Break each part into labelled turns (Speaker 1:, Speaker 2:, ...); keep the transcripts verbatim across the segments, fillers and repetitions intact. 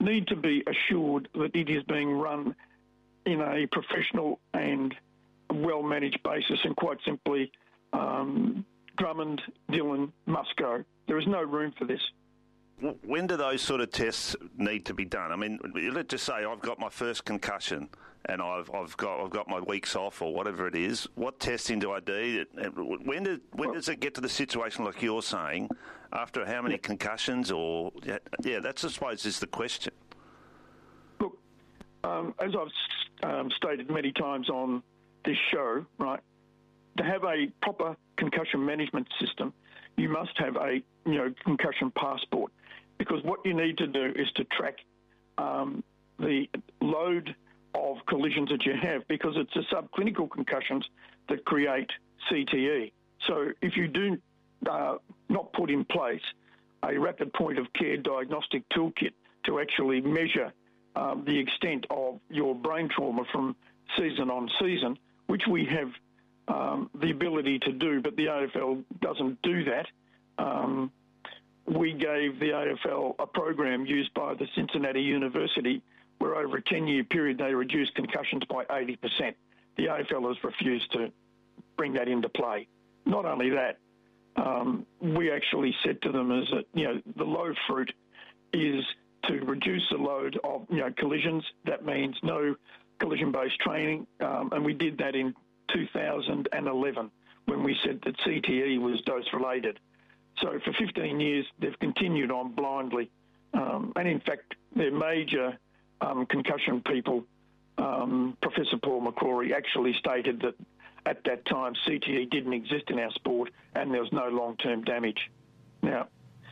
Speaker 1: need to be assured that it is being run in a professional and well-managed basis, and quite simply, um, Drummond, Dillon must go. There is no room for this.
Speaker 2: When do those sort of tests need to be done? I mean, let's just say I've got my first concussion and I've I've got I've got my weeks off or whatever it is. What testing do I do? When do, when well, does it get to the situation like you're saying? After how many yeah. concussions? Or yeah, that's I suppose is the question.
Speaker 1: Look, um, as I've um, stated many times on this show, right, to have a proper concussion management system, you must have a you know concussion passport. Because what you need to do is to track um, the load of collisions that you have, because it's the subclinical concussions that create C T E. So if you do uh, not put in place a rapid point of care diagnostic toolkit to actually measure um, the extent of your brain trauma from season on season, which we have um, the ability to do, but the A F L doesn't do that, um, we gave the A F L a program used by the Cincinnati University where over a ten-year period they reduced concussions by eighty percent. The A F L has refused to bring that into play. Not only that, um, we actually said to them is that, you know, the low fruit is to reduce the load of, you know, collisions. That means no collision-based training, um, and we did that in two thousand eleven when we said that C T E was dose-related. So for fifteen years, they've continued on blindly. Um, and in fact, their major um, concussion people, um, Professor Paul McCrory, actually stated that at that time C T E didn't exist in our sport and there was no long-term damage. Now,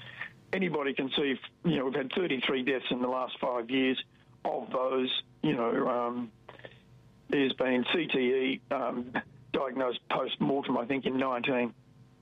Speaker 1: anybody can see, if, you know, we've had thirty-three deaths in the last five years. Of those, you know, um, there's been C T E um, diagnosed post-mortem, I think, in nineteen.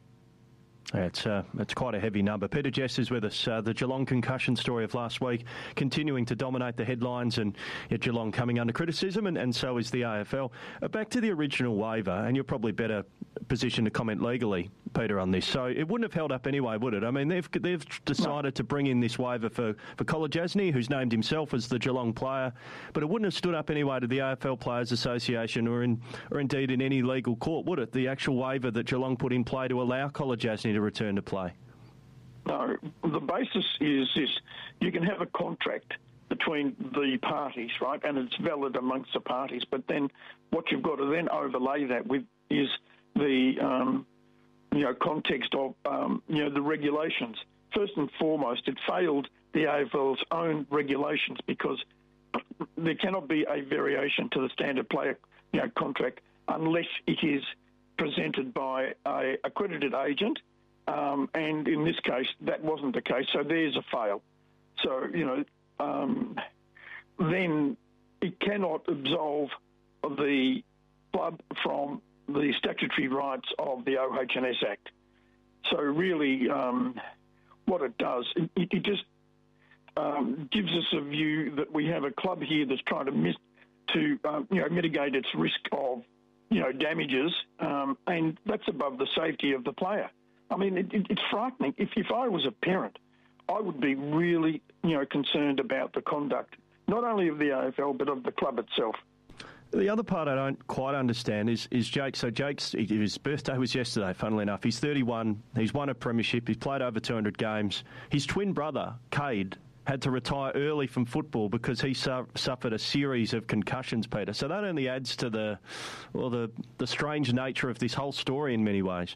Speaker 3: It's uh, it's quite a heavy number. Peter Jess is with us. Uh, the Geelong concussion story of last week continuing to dominate the headlines, and yet Geelong coming under criticism, and, and so is the A F L. Uh, back to the original waiver, and you're probably better positioned to comment legally, Peter, on this. So it wouldn't have held up anyway, would it? I mean, they've they've decided no. to bring in this waiver for, for Kolodjasny, who's named himself as the Geelong player, but it wouldn't have stood up anyway to the A F L Players Association or in or indeed in any legal court, would it? The actual waiver that Geelong put in play to allow Kolodjasny to return to play.
Speaker 1: No, the basis is this. You can have a contract between the parties, right, and it's valid amongst the parties, but then what you've got to then overlay that with is the, um, you know, context of, um, you know, the regulations. First and foremost, it failed the A F L's own regulations because there cannot be a variation to the standard player, you know, contract unless it is presented by a accredited agent. Um, and in this case, that wasn't the case, so there's a fail. So, you know, um, then it cannot absolve the club from the statutory rights of the O H and S Act. So really, um, what it does, it, it just um, gives us a view that we have a club here that's trying to miss, to um, you know mitigate its risk of you know damages, um, and that's above the safety of the player. I mean, it, it, it's frightening. If, if I was a parent, I would be really, you know, concerned about the conduct, not only of the A F L, but of the club itself.
Speaker 3: The other part I don't quite understand is, is Jake. So Jake's, his birthday was yesterday, funnily enough. He's thirty-one. He's won a premiership. He's played over two hundred games. His twin brother, Cade, had to retire early from football because he su- suffered a series of concussions, Peter. So that only adds to the, well, the, the strange nature of this whole story in many ways.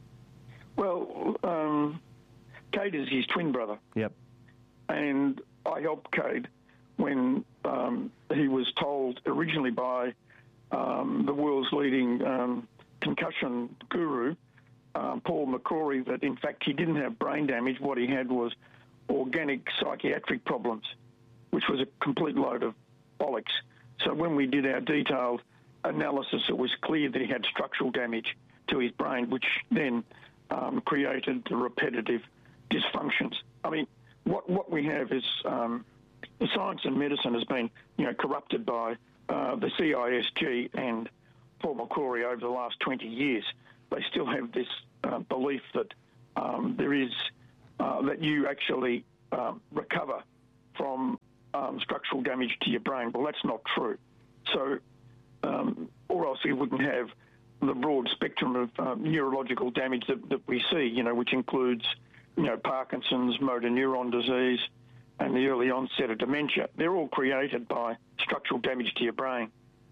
Speaker 1: Well, um, Cade is his twin brother.
Speaker 3: Yep.
Speaker 1: And I helped Cade when um, he was told originally by um, the world's leading um, concussion guru, um, Paul McCrory, that in fact he didn't have brain damage. What he had was organic psychiatric problems, which was a complete load of bollocks. So when we did our detailed analysis, it was clear that he had structural damage to his brain, which then Um, created the repetitive dysfunctions. I mean, what what we have is um, the science and medicine has been, you know, corrupted by uh, the C I S G and Paul McCrory over the last twenty years. They still have this uh, belief that um, there is uh, that you actually uh, recover from um, structural damage to your brain. Well, that's not true. So, um, or else you wouldn't have the broad spectrum of um, neurological damage that, that we see, you know, which includes, you know, Parkinson's, motor neuron disease, and the early onset of dementia. They're all created by structural damage to your brain.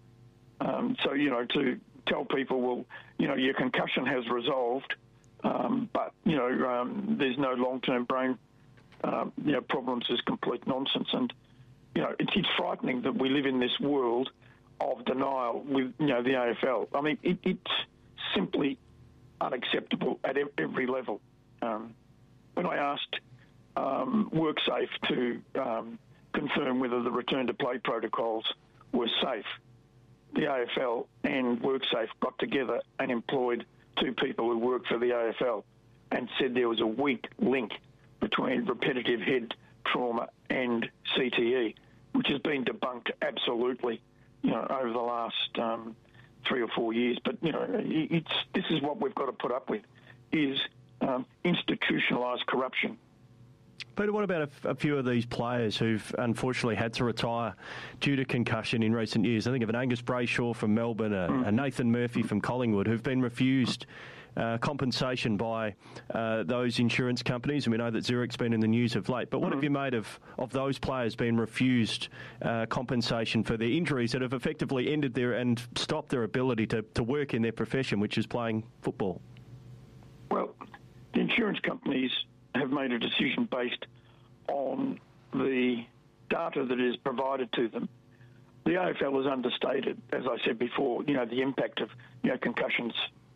Speaker 1: Um, so, you know, to tell people, well, you know, your concussion has resolved, um, but, you know, um, there's no long-term brain, um, you know, problems is complete nonsense. And, you know, it's, it's frightening that we live in this world of denial with, you know, the A F L. I mean, it, it's simply unacceptable at every level. Um, when I asked um, WorkSafe to um, confirm whether the return-to-play protocols were safe, the A F L and WorkSafe got together and employed two people who worked for the A F L and said there was a weak link between repetitive head trauma and C T E, which has been debunked absolutely, you know, over the last um, three or four years. But, you know, it's this is what we've got to put up with, is um, institutionalised corruption.
Speaker 3: Peter, what about a, a few of these players who've unfortunately had to retire due to concussion in recent years? I think of an Angus Brayshaw from Melbourne, a, mm. a Nathan Murphy from Collingwood, who've been refused uh, compensation by uh, those insurance companies, and we know that Zurich's been in the news of late. But what mm. have you made of, of those players being refused uh, compensation for their injuries that have effectively ended their and stopped their ability to, to work in their profession, which is playing football?
Speaker 1: Well, the insurance companies have made a decision based on the data that is provided to them. The A F L has understated, as I said before, you know, the impact of, you know, concussions,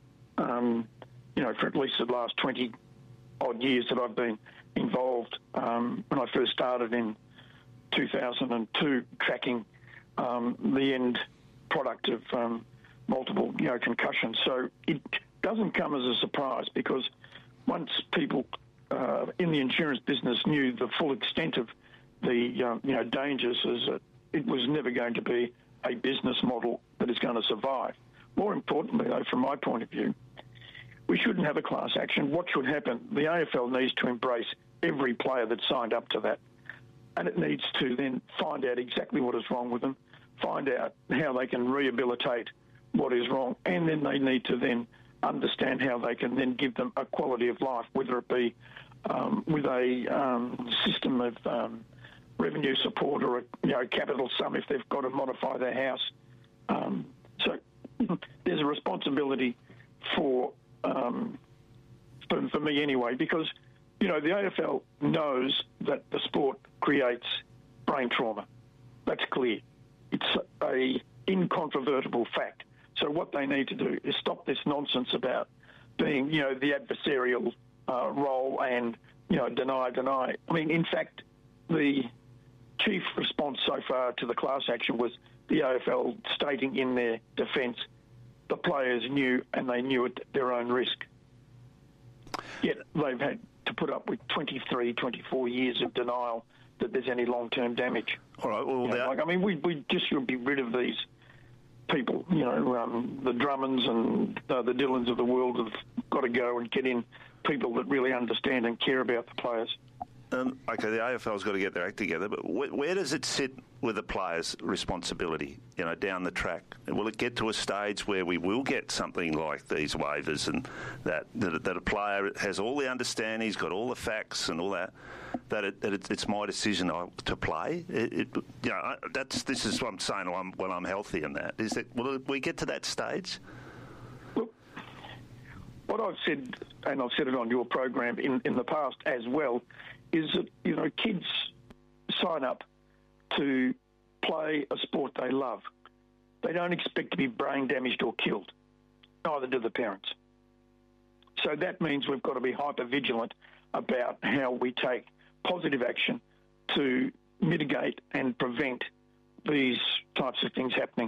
Speaker 1: um, you know, for at least the last twenty odd years that I've been involved. Um, when I first started in two thousand two, tracking um, the end product of um, multiple, you know, concussions. So it doesn't come as a surprise, because once people Uh, in the insurance business knew the full extent of the uh, you know dangers, is that it was never going to be a business model that is going to survive. More importantly, though, from my point of view, we shouldn't have a class action. What should happen? The A F L needs to embrace every player that signed up to that, and it needs to then find out exactly what is wrong with them, find out how they can rehabilitate what is wrong, and then they need to then understand how they can then give them a quality of life, whether it be um, with a um, system of um, revenue support or a you know, capital sum if they've got to modify their house. Um, so there's a responsibility for, um, for, for me anyway, because, you know, the A F L knows that the sport creates brain trauma. That's clear. It's a incontrovertible fact. So what they need to do is stop this nonsense about being, you know, the adversarial uh, role and, you know, deny, deny. I mean, in fact, the chief response so far to the class action was the A F L stating in their defence the players knew, and they knew at their own risk. Yet they've had to put up with twenty-three, twenty-four years of denial that there's any long-term damage.
Speaker 2: All right, well,
Speaker 1: you know, like, I mean, we, we just should be rid of these people, you know, um, the Drummonds and uh, the Dylans of the world have got to go and get in people that really understand and care about the players.
Speaker 2: Um, okay, the A F L's got to get their act together, but wh- where does it sit with the players' responsibility, you know, down the track? Will it get to a stage where we will get something like these waivers and that that, that a player has all the understanding, he's got all the facts and all that, that, it, that it, it's my decision to play? It, it, you know, that's, this is what I'm saying when I'm, when I'm healthy in that. Is that, will we get to that stage?
Speaker 1: Look, what I've said, and I've said it on your program in, in the past as well, is that, you know, kids sign up to play a sport they love. They don't expect to be brain damaged or killed. Neither do the parents. So that means we've got to be hyper vigilant about how we take positive action to mitigate and prevent these types of things happening.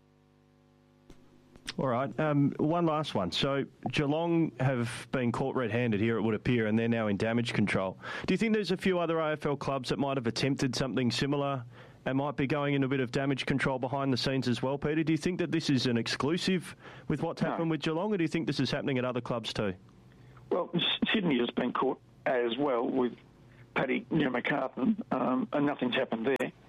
Speaker 3: All right. Um, one last one. So Geelong have been caught red-handed here, it would appear, and they're now in damage control. Do you think there's a few other A F L clubs that might have attempted something similar and might be going in a bit of damage control behind the scenes as well, Peter? Do you think that this is an exclusive with what's
Speaker 1: No.
Speaker 3: happened with Geelong, or do you think this is happening at other clubs too?
Speaker 1: Well, Sydney has been caught as well with Paddy you know, McCartan, um, and nothing's happened there.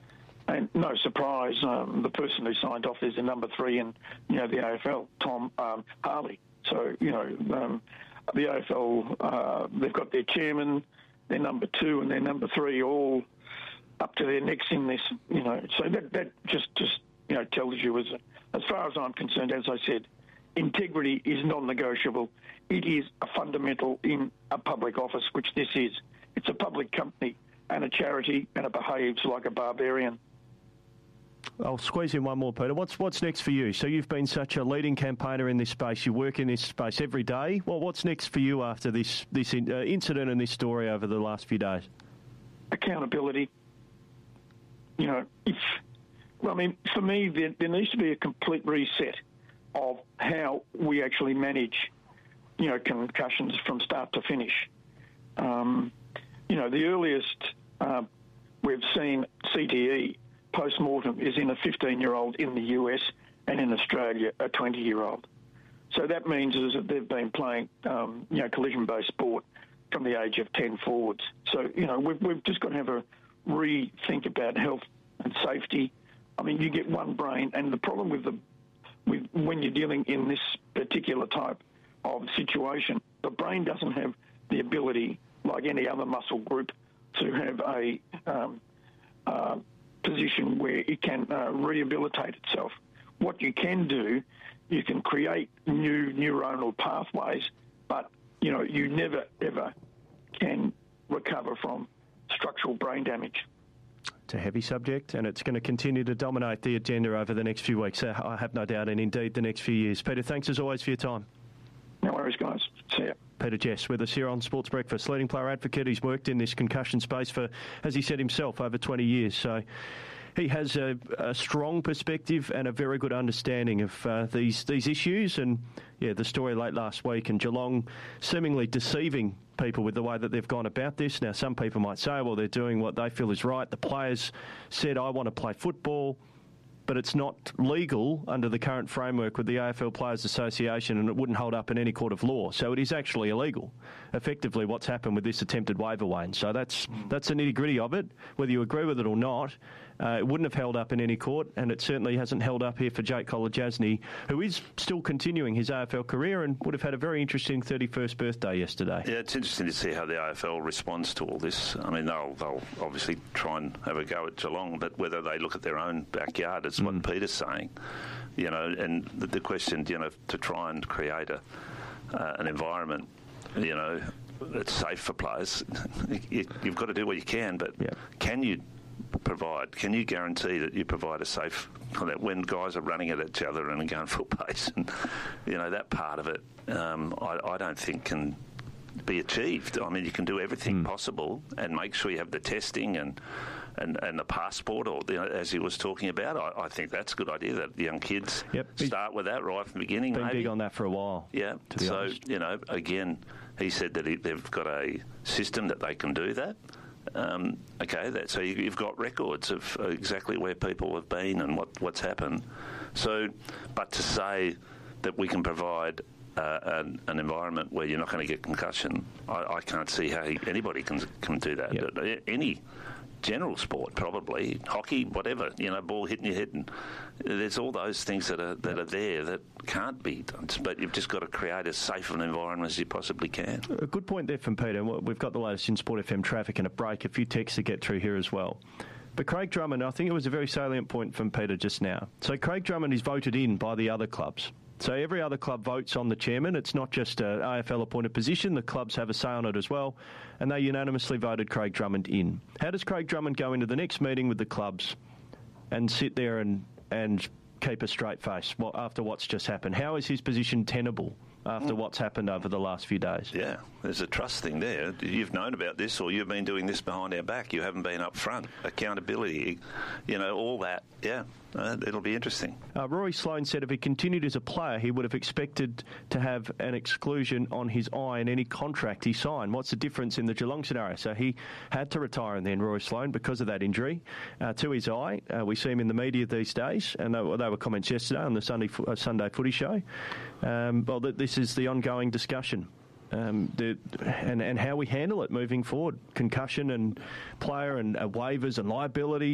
Speaker 1: And no surprise, um, the person who signed off is the number three in, you know, the A F L, Tom um, Harley. So, you know, um, the A F L, uh, they've got their chairman, their number two and their number three all up to their necks in this, you know. So that, that just, just, you know, tells you, as, as far as I'm concerned, as I said, integrity is non-negotiable. It is a fundamental in a public office, which this is. It's a public company and a charity, and it behaves like a barbarian.
Speaker 3: I'll squeeze in one more, Peter. What's what's next for you? So you've been such a leading campaigner in this space. You work in this space every day. Well, what's next for you after this this in, uh, incident and this story over the last few days?
Speaker 1: Accountability. You know, if well, I mean, for me, there, there needs to be a complete reset of how we actually manage, you know, concussions from start to finish. Um, you know, the earliest uh, we've seen C T E post-mortem is in a fifteen-year-old in the U S and in Australia a twenty-year-old. So that means is that they've been playing, um, you know, collision-based sport from the age of ten forwards. So, you know, we've, we've just got to have a rethink about health and safety. I mean, you get one brain, and the problem with the with when you're dealing in this particular type of situation, the brain doesn't have the ability, like any other muscle group, to have a um, uh, position where it can uh, rehabilitate itself. What you can do, you can create new neuronal pathways, but, you know, you never, ever can recover from structural brain damage.
Speaker 3: It's a heavy subject, and it's going to continue to dominate the agenda over the next few weeks, I have no doubt, and indeed the next few years. Peter, thanks as always for your time.
Speaker 1: No worries, guys. See ya.
Speaker 3: Peter Jess with us here on Sports Breakfast, leading player advocate. He's worked in this concussion space for, as he said himself, over twenty years. So he has a, a strong perspective and a very good understanding of uh, these these issues. And, yeah, the story late last week and Geelong seemingly deceiving people with the way that they've gone about this. Now, some people might say, well, they're doing what they feel is right. The players said, I want to play football. But it's not legal under the current framework with the A F L Players Association, and it wouldn't hold up in any court of law. So it is actually illegal, effectively, what's happened with this attempted waiver, Wayne. So that's that's the nitty-gritty of it. Whether you agree with it or not, uh, it wouldn't have held up in any court, and it certainly hasn't held up here for Jake Kolodjasny, who is still continuing his A F L career and would have had a very interesting thirty-first birthday yesterday.
Speaker 2: Yeah, it's interesting to see how the A F L responds to all this. I mean, they'll, they'll obviously try and have a go at Geelong, but whether they look at their own backyard, it's what Peter's saying, you know, and the, the question, you know, to try and create a uh, an environment, you know, that's safe for players. you, you've got to do what you can, but yeah. Can you provide, can you guarantee that you provide a safe, that when guys are running at each other and going full pace, and, you know, that part of it, um, I, I don't think can be achieved. I mean, you can do everything mm. possible and make sure you have the testing and And, and the passport, or you know, as he was talking about, I, I think that's a good idea that the young kids yep. start with that right from the beginning.
Speaker 3: Been
Speaker 2: maybe.
Speaker 3: big on that for a while.
Speaker 2: Yeah.
Speaker 3: To be
Speaker 2: so
Speaker 3: honest.
Speaker 2: you know, again, he said that he, they've got a system that they can do that. Um, okay, that so you, you've got records of exactly where people have been and what, what's happened. So, but to say that we can provide uh, an, an environment where you're not going to get concussion, I, I can't see how he, anybody can can do that. Yep. Any general sport, probably hockey, whatever, you know, ball hitting your head, and there's all those things that are that are there that can't be done. But you've just got to create as safe an environment as you possibly can. A
Speaker 3: good point there from Peter. We've got the latest in Sport F M traffic and a break. A few texts to get through here as well. But Craig Drummond, I think it was a very salient point from Peter just now. So Craig Drummond is voted in by the other clubs. So every other club votes on the chairman. It's not just an A F L-appointed position. The clubs have a say on it as well. And they unanimously voted Craig Drummond in. How does Craig Drummond go into the next meeting with the clubs and sit there and, and keep a straight face after what's just happened? How is his position tenable after mm. what's happened over the last few days?
Speaker 2: Yeah, there's a trust thing there. You've known about this, or you've been doing this behind our back. You haven't been up front. Accountability, you know, all that. Yeah, uh, it'll be interesting.
Speaker 3: Uh, Rory Sloane said if he continued as a player, he would have expected to have an exclusion on his eye in any contract he signed. What's the difference in the Geelong scenario? So he had to retire and then, Rory Sloane, because of that injury uh, to his eye. Uh, we see him in the media these days, and they were, they were comments yesterday on the Sunday uh, Sunday Footy Show. Um, well, th- this is the ongoing discussion. Um, the, and, and how we handle it moving forward. Concussion and player and uh, waivers and liabilities.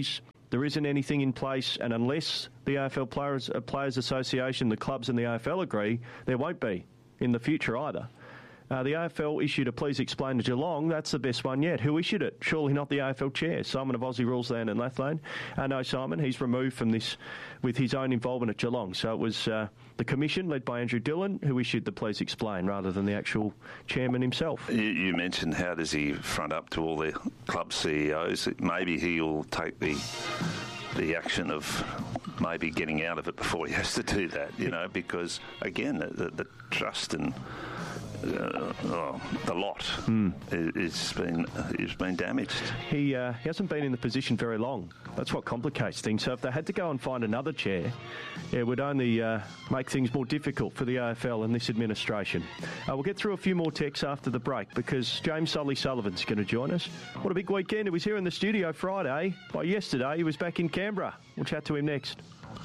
Speaker 3: there isn't anything in place, and unless the A F L Players, uh, Players Association, the clubs and the A F L agree, there won't be in the future either. Uh, the A F L issued a please explain to Geelong. That's the best one yet. Who issued it? Surely not the A F L chair, Simon of Aussie Rules Land and Lathlane. Uh, no, Simon, he's removed from this with his own involvement at Geelong. So it was uh, the commission led by Andrew Dillon who issued the please explain rather than the actual chairman himself.
Speaker 2: You, you mentioned how does he front up to all the club C E Os. Maybe he'll take the the action of maybe getting out of it before he has to do that, you know, because, again, the, the, the trust and Uh, oh, the lot mm. is been is been damaged.
Speaker 3: He, uh, he hasn't been in the position very long. That's what complicates things. So if they had to go and find another chair, it would only uh, make things more difficult for the A F L and this administration. Uh, we'll get through a few more texts after the break because James Sully Sullivan's going to join us. What a big weekend. He was here in the studio Friday. By yesterday, he was back in Canberra. We'll chat to him next.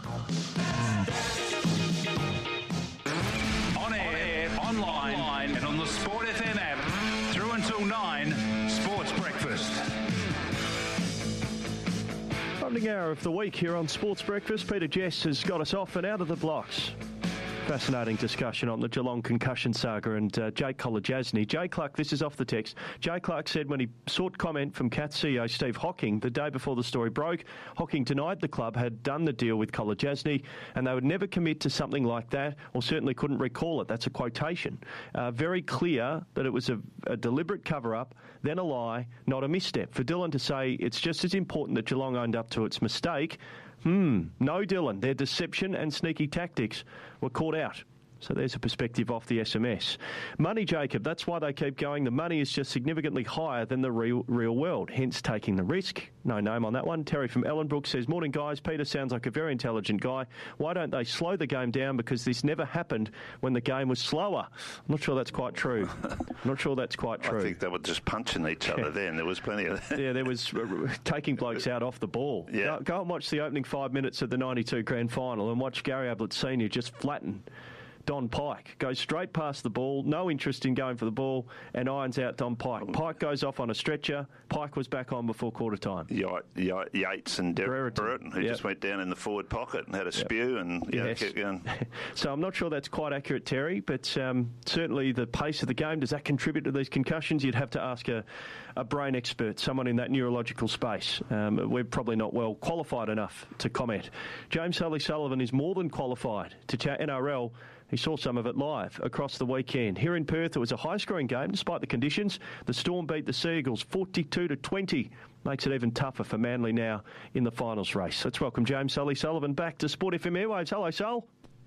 Speaker 4: On air, online, online and on the Sport F M app. Through until nine, Sports Breakfast.
Speaker 3: Funding hour of the week here on Sports Breakfast. Peter Jess has got us off and out of the blocks. Fascinating discussion on the Geelong concussion saga and uh, Jake Kolodjasny. Jay Clark, this is off the text. Jay Clark said when he sought comment from Cats C E O Steve Hocking the day before the story broke, Hocking denied the club had done the deal with Kolodjasny and they would never commit to something like that or certainly couldn't recall it. That's a quotation. Uh, very clear that it was a, a deliberate cover-up, then a lie, not a misstep. For Dillon to say it's just as important that Geelong owned up to its mistake. Hmm, no, Dillon. Their deception and sneaky tactics were caught out. So there's a perspective off the S M S. Money, Jacob, that's why they keep going. The money is just significantly higher than the real real world, hence taking the risk. No name on that one. Terry from Ellenbrook says, morning, guys. Peter sounds like a very intelligent guy. Why don't they slow the game down? Because this never happened when the game was slower. I'm not sure that's quite true. I'm not sure that's quite true.
Speaker 2: I think they were just punching each other then. There was plenty of that.
Speaker 3: Yeah, there was uh, taking blokes out off the ball.
Speaker 2: Yeah.
Speaker 3: Go, go and watch the opening five minutes of the ninety-two grand final and watch Gary Ablett Senior just flatten Don Pike. Goes straight past the ball, no interest in going for the ball, and irons out Don Pike. Pike goes off on a stretcher. Pike was back on before quarter time.
Speaker 2: Yates and Derek Brereton, who yep. just went down in the forward pocket and had a yep. spew and you
Speaker 3: yes.
Speaker 2: know, kept going.
Speaker 3: So I'm not sure that's quite accurate, Terry, but um, certainly the pace of the game, does that contribute to these concussions? You'd have to ask a, a brain expert, someone in that neurological space. Um, we're probably not well qualified enough to comment. James Sully Sullivan is more than qualified to chat N R L. He saw some of it live across the weekend. Here in Perth, it was a high-scoring game despite the conditions. The Storm beat the Seagulls forty-two to twenty. Makes it even tougher for Manly now in the finals race. Let's welcome James Sully Sullivan back to Sport F M Airwaves. Hello, Sul.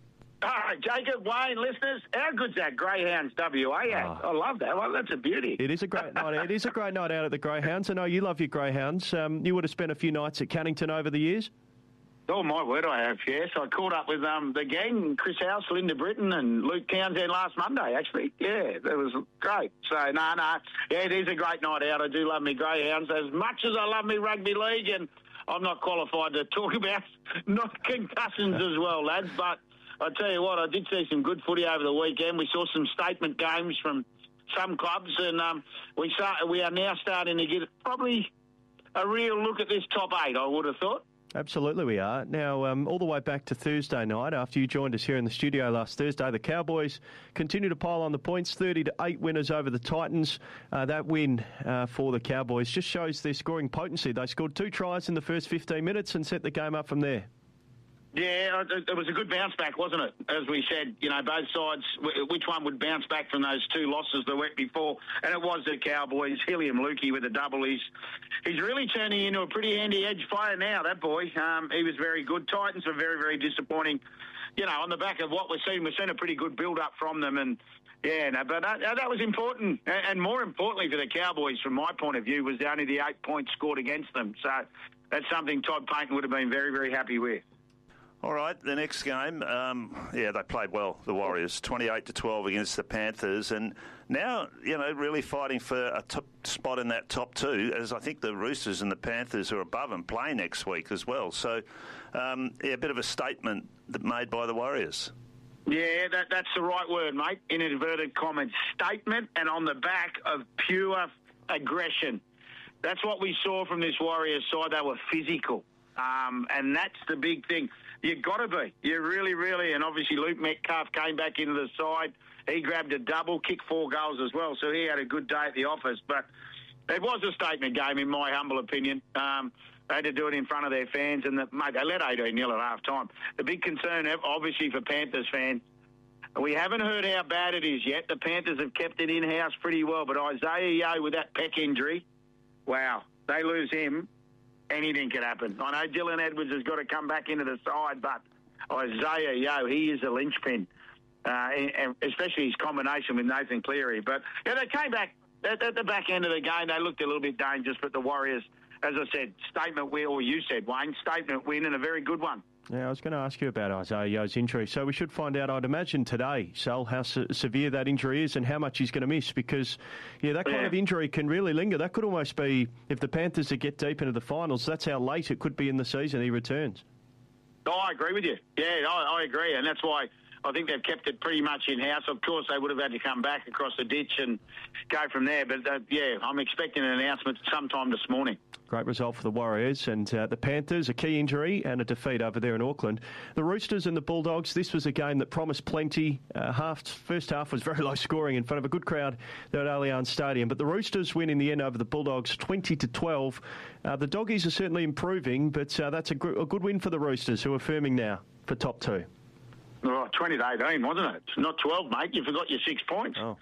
Speaker 5: Hi, Jacob, Wayne, listeners. How good's that Greyhounds W A act? Oh. I love that. Well, that's a beauty.
Speaker 3: It is a great night. It is a great night out at the Greyhounds. I know you love your Greyhounds. Um, you would have spent a few nights at Cannington over the years.
Speaker 5: Oh, my word, I have, yes. I caught up with um, the gang, Chris House, Linda Britton and Luke Townsend last Monday, actually. Yeah, that was great. So, no, nah, no, nah. yeah, it is a great night out. I do love me Greyhounds as much as I love me rugby league, and I'm not qualified to talk about not concussions as well, lads, but I tell you what, I did see some good footy over the weekend. We saw some statement games from some clubs, and um, we, start, we are now starting to get probably a real look at this top eight, I would have thought.
Speaker 3: Absolutely we are. Now, um, all the way back to Thursday night, after you joined us here in the studio last Thursday, the Cowboys continue to pile on the points, thirty to eight winners over the Titans. Uh, that win uh, for the Cowboys just shows their scoring potency. They scored two tries in the first fifteen minutes and set the game up from there.
Speaker 5: Yeah, it was a good bounce back, wasn't it? As we said, you know, both sides, which one would bounce back from those two losses the week before? And it was the Cowboys. Hilliam Lukey with a double. He's, he's really turning into a pretty handy edge player now, that boy. Um, he was very good. Titans were very, very disappointing. You know, on the back of what we're seeing, we've seen a pretty good build-up from them. And, yeah, no, but that, that was important. And more importantly for the Cowboys, from my point of view, was only the eight points scored against them. So that's something Todd Payton would have been very, very happy with.
Speaker 2: All right, the next game, um, yeah, they played well, the Warriors, twenty-eight to twelve against the Panthers, and now, you know, really fighting for a top spot in that top two, as I think the Roosters and the Panthers are above and play next week as well. So, um, yeah, a bit of a statement made by the Warriors.
Speaker 5: Yeah, that, that's the right word, mate, in inverted commas. Statement, and on the back of pure aggression. That's what we saw from this Warriors side. They were physical. Um, and that's the big thing. You've got to be. You really, really, and obviously Luke Metcalf came back into the side. He grabbed a double, kicked four goals as well, so he had a good day at the office. But it was a statement game, in my humble opinion. Um, they had to do it in front of their fans, and the, mate, they led eighteen nil at half time. The big concern, obviously, for Panthers fans, we haven't heard how bad it is yet. The Panthers have kept it in-house pretty well, but Isaiah Yeo with that pec injury, wow, they lose him, anything can happen. I know Dylan Edwards has got to come back into the side, but Isaiah Yeo, he is a linchpin, uh, and especially his combination with Nathan Cleary. But yeah, they came back at, at the back end of the game. They looked a little bit dangerous, but the Warriors, as I said, statement win, or you said, Wayne, statement win, and a very good one.
Speaker 3: Yeah, I was going to ask you about Isaiah Yeo's injury. So we should find out, I'd imagine, today, Sal, how se- severe that injury is and how much he's going to miss, because, yeah, that kind
Speaker 5: yeah.
Speaker 3: of injury can really linger. That could almost be, if the Panthers are get deep into the finals, that's how late it could be in the season he returns.
Speaker 5: Oh, I agree with you. Yeah, I, I agree, and that's why I think they've kept it pretty much in-house. Of course, they would have had to come back across the ditch and go from there. But, uh, yeah, I'm expecting an announcement sometime this morning.
Speaker 3: Great result for the Warriors and uh, the Panthers, a key injury and a defeat over there in Auckland. The Roosters and the Bulldogs, this was a game that promised plenty. Uh, half First half was very low scoring in front of a good crowd there at Allianz Stadium. But the Roosters win in the end over the Bulldogs twenty to twelve. Uh, the Doggies are certainly improving, but uh, that's a, gr- a good win for the Roosters, who are firming now for top two.
Speaker 5: Oh, twenty to eighteen, wasn't it? It's not twelve, mate. You forgot your six points.
Speaker 3: Oh.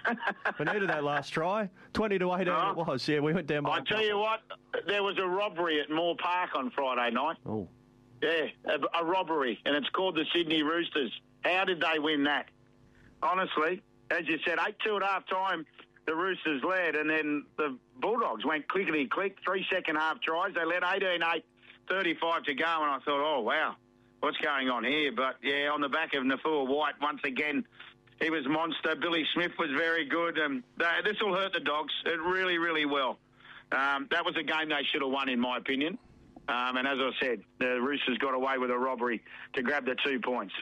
Speaker 3: We needed that last try. twenty to eighteen oh. It was. Yeah, we went down by
Speaker 5: I tell you what, there was a robbery at Moore Park on Friday night.
Speaker 3: Oh.
Speaker 5: Yeah, a, a robbery, and it's called the Sydney Roosters. How did they win that? Honestly, as you said, eight two at half time, the Roosters led, and then the Bulldogs went clickety-click, three second-half tries. They led eighteen eight, thirty-five to go, and I thought, oh, wow. What's going on here? But, yeah, on the back of Nafua White, once again, he was monster. Billy Smith was very good. Um, this will hurt the Dogs. It really, really will. Um, that was a game they should have won, in my opinion. Um, and as I said, the Roosters got away with a robbery to grab the two points.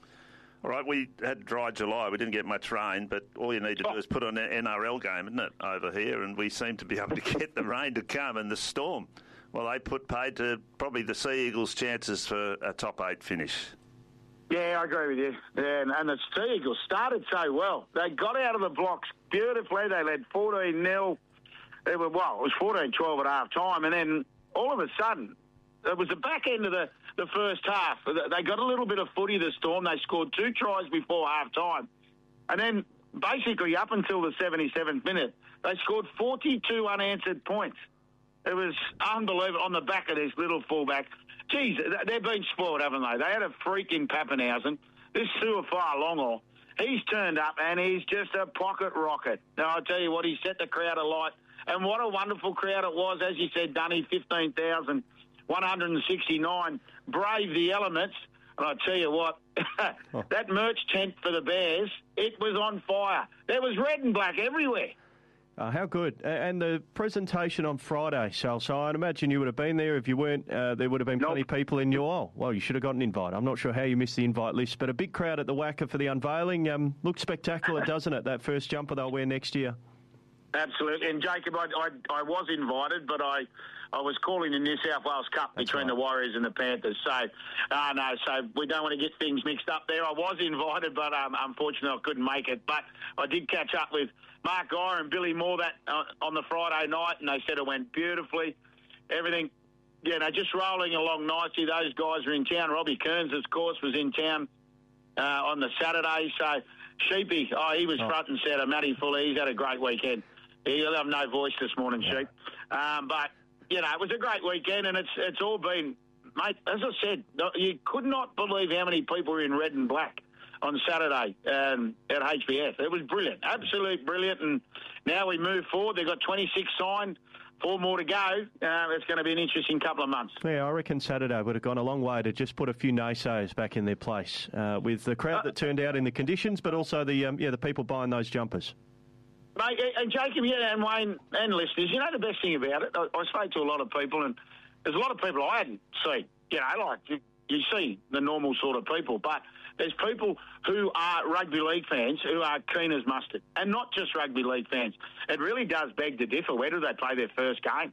Speaker 2: All right, we had dry July. We didn't get much rain, but all you need to
Speaker 5: oh.
Speaker 2: do is put on an N R L game, isn't it, over here? And we seem to be able to get the rain to come and the storm. Well, they put paid to probably the Sea Eagles' chances for a top eight finish.
Speaker 5: Yeah, I agree with you. Yeah, and, and the Sea Eagles started so well. They got out of the blocks beautifully. They led fourteen nil. It was, well, it was fourteen twelve at half time, and then all of a sudden, it was the back end of the, the first half. They got a little bit of footy, the Storm. They scored two tries before half time. And then basically up until the seventy-seventh minute, they scored forty-two unanswered points. It was unbelievable on the back of this little fullback. Geez, they've been spoiled, haven't they? They had a freak in Pappenhausen. This Suafar Longall, he's turned up and he's just a pocket rocket. Now, I'll tell you what, he set the crowd alight. And what a wonderful crowd it was. As you said, Dunny, fifteen thousand one hundred sixty-nine. Brave the elements. And I tell you what, oh. that merch tent for the Bears, it was on fire. There was red and black everywhere.
Speaker 3: Uh, how good. And the presentation on Friday, Sal, so I'd imagine you would have been there. If you weren't, uh, there would have been plenty
Speaker 5: nope.
Speaker 3: of people in your aisle. Well, you should have got an invite. I'm not sure how you missed the invite list, but a big crowd at the Wacker for the unveiling. Um, looked spectacular, doesn't it, that first jumper they'll wear next year?
Speaker 5: Absolutely. And, Jacob, I, I, I was invited, but I, I was calling the New South Wales Cup That's between right. the Warriors and the Panthers. So, uh, no, so we don't want to get things mixed up there. I was invited, but um, unfortunately I couldn't make it. But I did catch up with Mark Geyer and Billy Moore that uh, on the Friday night, and they said it went beautifully. Everything, you know, just rolling along nicely. Those guys are in town. Robbie Kearns, of course, was in town uh, on the Saturday. So, Sheepy, oh, he was oh. front and centre. Matty Fuller, he's had a great weekend. He'll have no voice this morning, yeah. Sheep. Um, but, you know, it was a great weekend, and it's it's all been, mate, as I said, you could not believe how many people were in red and black on Saturday um, at H B F. It was brilliant, absolutely brilliant. And now we move forward. They've got twenty-six signed, four more to go. Uh, it's going to be an interesting couple of months.
Speaker 3: Yeah, I reckon Saturday would have gone a long way to just put a few naysayers back in their place uh, with the crowd that turned out in the conditions, but also the um, yeah the people buying those jumpers.
Speaker 5: Mate, and Jacob, yeah, and Wayne and listeners, you know the best thing about it? I, I spoke to a lot of people, and there's a lot of people I hadn't seen. You know, like you, you see the normal sort of people, but there's people who are rugby league fans who are keen as mustard, and not just rugby league fans. It really does beg to differ. Where do they play their first game?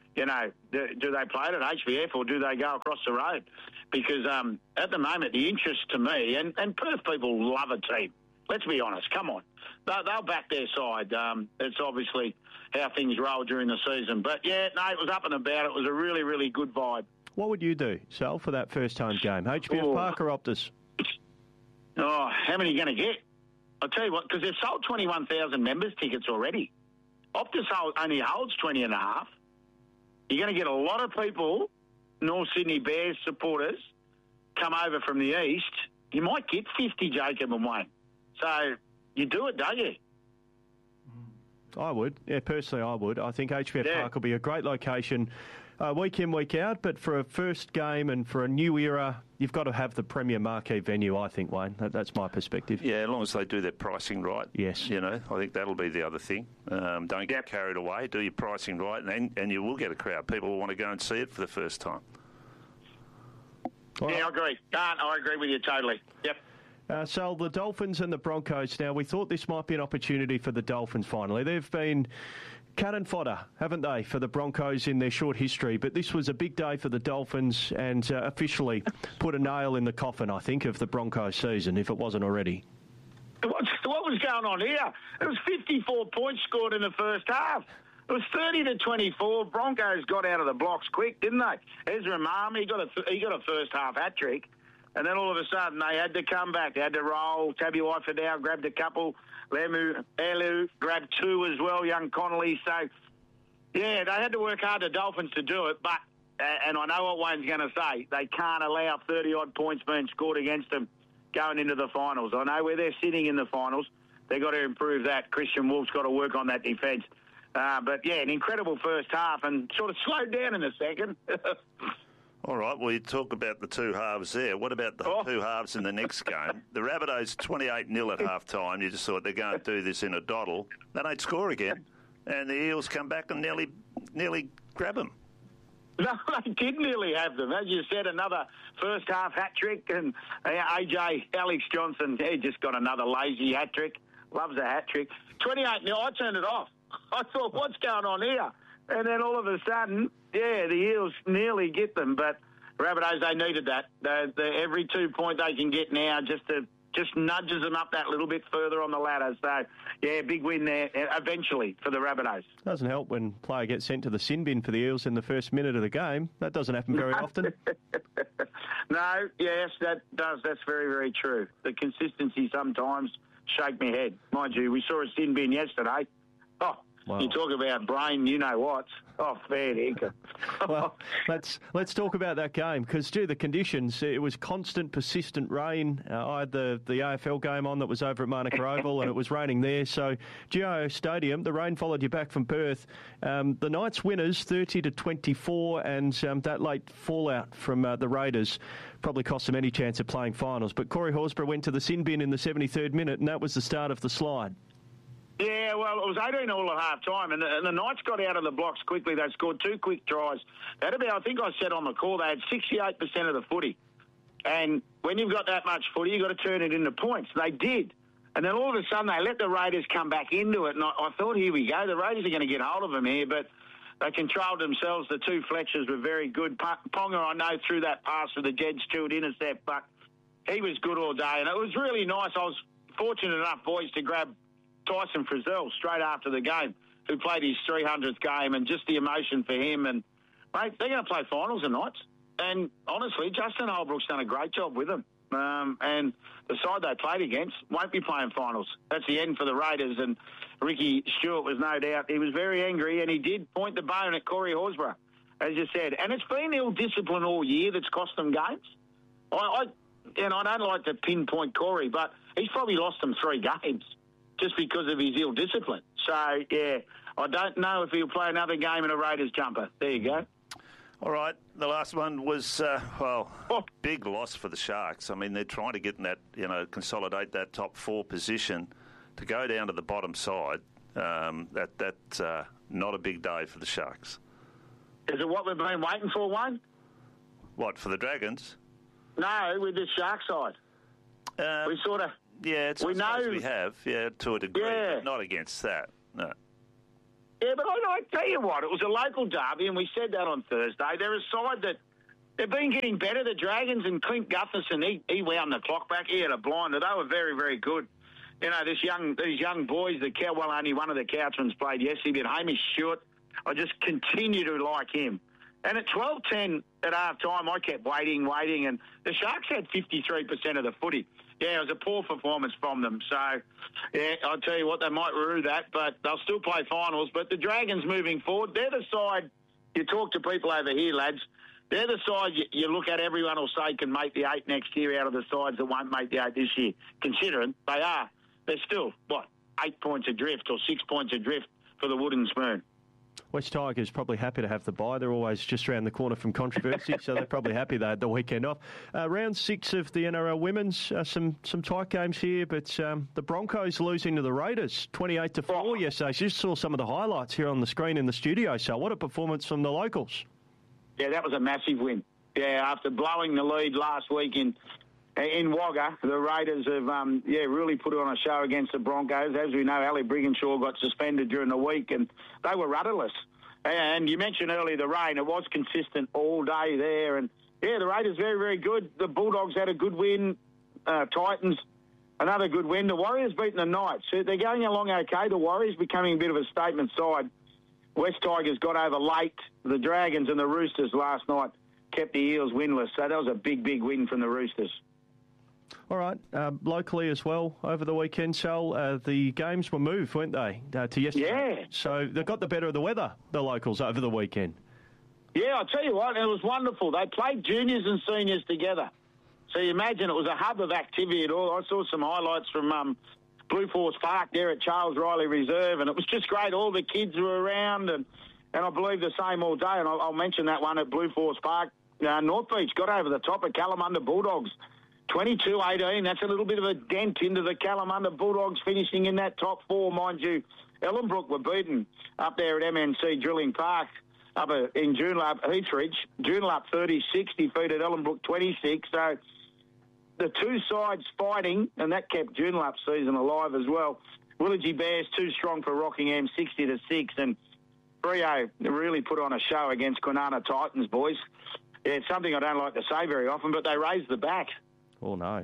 Speaker 5: you know, do, do they play it at H V F or do they go across the road? Because um, at the moment, the interest to me, and, and Perth people love a team. Let's be honest. Come on. They'll, they'll back their side. Um, it's obviously how things roll during the season. But, yeah, no, it was up and about. It was a really, really good vibe.
Speaker 3: What would you do, Sal, for that first home game? H B F oh. Park or Optus?
Speaker 5: Oh, how many are you going to get? I'll tell you what, because they've sold twenty-one thousand members tickets already. Optus only holds twenty and a half. You're going to get a lot of people, North Sydney Bears supporters, come over from the east. You might get fifty, Jacob and Wayne. So you do it, don't you?
Speaker 3: I would. Yeah, personally, I would. I think H B F yeah. Park will be a great location uh, week in, week out. But for a first game and for a new era, you've got to have the premier marquee venue, I think, Wayne. That, that's my perspective.
Speaker 2: Yeah, as long as they do their pricing right.
Speaker 3: Yes.
Speaker 2: You know, I think that'll be the other thing. Um, don't get
Speaker 5: yep.
Speaker 2: carried away. Do your pricing right, and, and you will get a crowd. People will want to go and see it for the first time.
Speaker 5: All yeah, right. I agree. Can't, I agree with you totally. Yep.
Speaker 3: Uh, so the Dolphins and the Broncos. Now, we thought this might be an opportunity for the Dolphins finally. They've been cannon fodder, haven't they, for the Broncos in their short history. But this was a big day for the Dolphins and uh, officially put a nail in the coffin, I think, of the Broncos season, if it wasn't already.
Speaker 5: What, what was going on here? It was fifty-four points scored in the first half. It was thirty to twenty-four. Broncos got out of the blocks quick, didn't they? Ezra Mam, he got a, he got a first half hat-trick. And then all of a sudden, they had to come back. They had to roll. Tabby Wifedow grabbed a couple. Lemu Elu grabbed two as well, young Connolly. So, yeah, they had to work hard, the Dolphins, to do it. But, and I know what Wayne's going to say, they can't allow thirty-odd points being scored against them going into the finals. I know where they're sitting in the finals. They've got to improve that. Christian Wolf's got to work on that defence. Uh, but, yeah, an incredible first half and sort of slowed down in the second.
Speaker 2: All right, well, you talk about the two halves there. What about the oh. two halves in the next game? The Rabbitohs twenty-eight nil at half-time. You just thought they're going to do this in a doddle. They don't score again. And the Eels come back and nearly nearly grab them.
Speaker 5: No, they did nearly have them. As you said, another first-half hat-trick. And uh, A J, Alex Johnson, he just got another lazy hat-trick. Loves a hat-trick. twenty-eight nil, I turned it off. I thought, what's going on here? And then all of a sudden, yeah, the Eels nearly get them, but Rabbitohs, they needed that. They're, they're every two point they can get now just to just nudges them up that little bit further on the ladder. So, yeah, big win there eventually for the Rabbitohs.
Speaker 3: Doesn't help when a player gets sent to the sin bin for the Eels in the first minute of the game. That doesn't happen very often.
Speaker 5: No, yes, that does. That's very, very true. The consistency sometimes shake my head. Mind you, we saw a sin bin yesterday. Oh, wow. You talk about brain, you know what? Oh, fair dinkum.
Speaker 3: Well, let's let's talk about that game because, gee, the conditions, it was constant, persistent rain. Uh, I had the, the A F L game on that was over at Manuka Oval and it was raining there. So, G I O Stadium, the rain followed you back from Perth. Um, the Knights winners, thirty to twenty-four, and um, that late fallout from uh, the Raiders probably cost them any chance of playing finals. But Corey Horsburgh went to the sin bin in the seventy-third minute, and that was the start of the slide.
Speaker 5: Yeah, well, it was eighteen all at half time, and the, and the Knights got out of the blocks quickly. They scored two quick tries. They had about, I think I said on the call, they had sixty-eight percent of the footy. And when you've got that much footy, you've got to turn it into points. They did. And then all of a sudden, they let the Raiders come back into it. And I, I thought, here we go. The Raiders are going to get hold of them here, but they controlled themselves. The two Fletchers were very good. Ponga, I know, threw that pass with the Jed Stewart intercept, but he was good all day. And it was really nice. I was fortunate enough, boys, to grab Tyson Frizzell straight after the game, who played his three hundredth game, and just the emotion for him. And, mate, they're going to play finals tonight. And, honestly, Justin Holbrook's done a great job with them. Um, and the side they played against won't be playing finals. That's the end for the Raiders. And Ricky Stewart was no doubt, he was very angry, and he did point the bone at Corey Horsburgh, as you said. And it's been ill-discipline all year that's cost them games. I, I, and I don't like to pinpoint Corey, but he's probably lost them three games just because of his ill-discipline. So, yeah, I don't know if he'll play another game in a Raiders jumper. There you go.
Speaker 2: All right, the last one was, uh, well, oh. big loss for the Sharks. I mean, they're trying to get in that, you know, consolidate that top four position. To go down to the bottom side, um, that that's uh, not a big day for the Sharks.
Speaker 5: Is it what we've been waiting for, Wayne?
Speaker 2: What, for the Dragons?
Speaker 5: No, with the Shark side. Um, we sort of...
Speaker 2: Yeah, it's
Speaker 5: we know
Speaker 2: we have, yeah, to a degree, yeah. But not against that, no.
Speaker 5: Yeah, but I, I tell you what, it was a local derby, and we said that on Thursday. They're a side that they've been getting better, the Dragons, and Clint Gutherson, he, he wound the clock back. He had a blinder. They were very, very good. You know, this young, these young boys, the Cow, well, only one of the Couchmans played yesterday, but Hamish Stewart, I just continue to like him. And at twelve ten at half-time, I kept waiting, waiting, and the Sharks had fifty-three percent of the footy. Yeah, it was a poor performance from them. So, yeah, I'll tell you what, they might rue that, but they'll still play finals. But the Dragons moving forward, they're the side, you talk to people over here, lads, they're the side you, you look at, everyone will say can make the eight next year out of the sides that won't make the eight this year, considering they are. They're still, what, eight points adrift or six points adrift for the Wooden Spoon.
Speaker 3: West Tigers probably happy to have the bye. They're always just around the corner from controversy, so they're probably happy they had the weekend off. Uh, round six of the N R L Women's, uh, some some tight games here, but um, the Broncos losing to the Raiders, twenty-eight to four yesterday. Just saw some of the highlights here on the screen in the studio, so what a performance from the locals.
Speaker 5: Yeah, that was a massive win. Yeah, after blowing the lead last week in in Wagga, the Raiders have um, yeah really put on a show against the Broncos. As we know, Ali Brigginshaw got suspended during the week, and they were rudderless. And you mentioned earlier the rain. It was consistent all day there. And, yeah, the Raiders very, very good. The Bulldogs had a good win. Uh, Titans, another good win. The Warriors beating the Knights. So they're going along okay. The Warriors becoming a bit of a statement side. West Tigers got over late. The Dragons and the Roosters last night kept the Eels winless. So that was a big, big win from the Roosters.
Speaker 3: All right, uh, locally as well over the weekend, Sal, uh, the games were moved, weren't they, uh, to yesterday?
Speaker 5: Yeah.
Speaker 3: So they got the better of the weather, the locals, over the weekend.
Speaker 5: Yeah, I'll tell you what, it was wonderful. They played juniors and seniors together. So you imagine it was a hub of activity at all. I saw some highlights from um, Blue Force Park there at Charles Riley Reserve, and it was just great. All the kids were around, and, and I believe the same all day. And I'll, I'll mention that one at Blue Force Park. Uh, North Beach got over the top of Kalamunda Bulldogs. twenty-two eighteen, that's a little bit of a dent into the Kalamunda Bulldogs finishing in that top four, mind you. Ellenbrook were beaten up there at M N C Drilling Park up in Joondalup, Heathridge. Joondalup thirty-six, defeated Ellenbrook twenty-six. So the two sides fighting, and that kept Joondalup's season alive as well. Willagee Bears too strong for Rockingham, sixty to six, and Freo really put on a show against Kwinana Titans, boys. Yeah, it's something I don't like to say very often, but they raised the bat.
Speaker 3: Oh, no.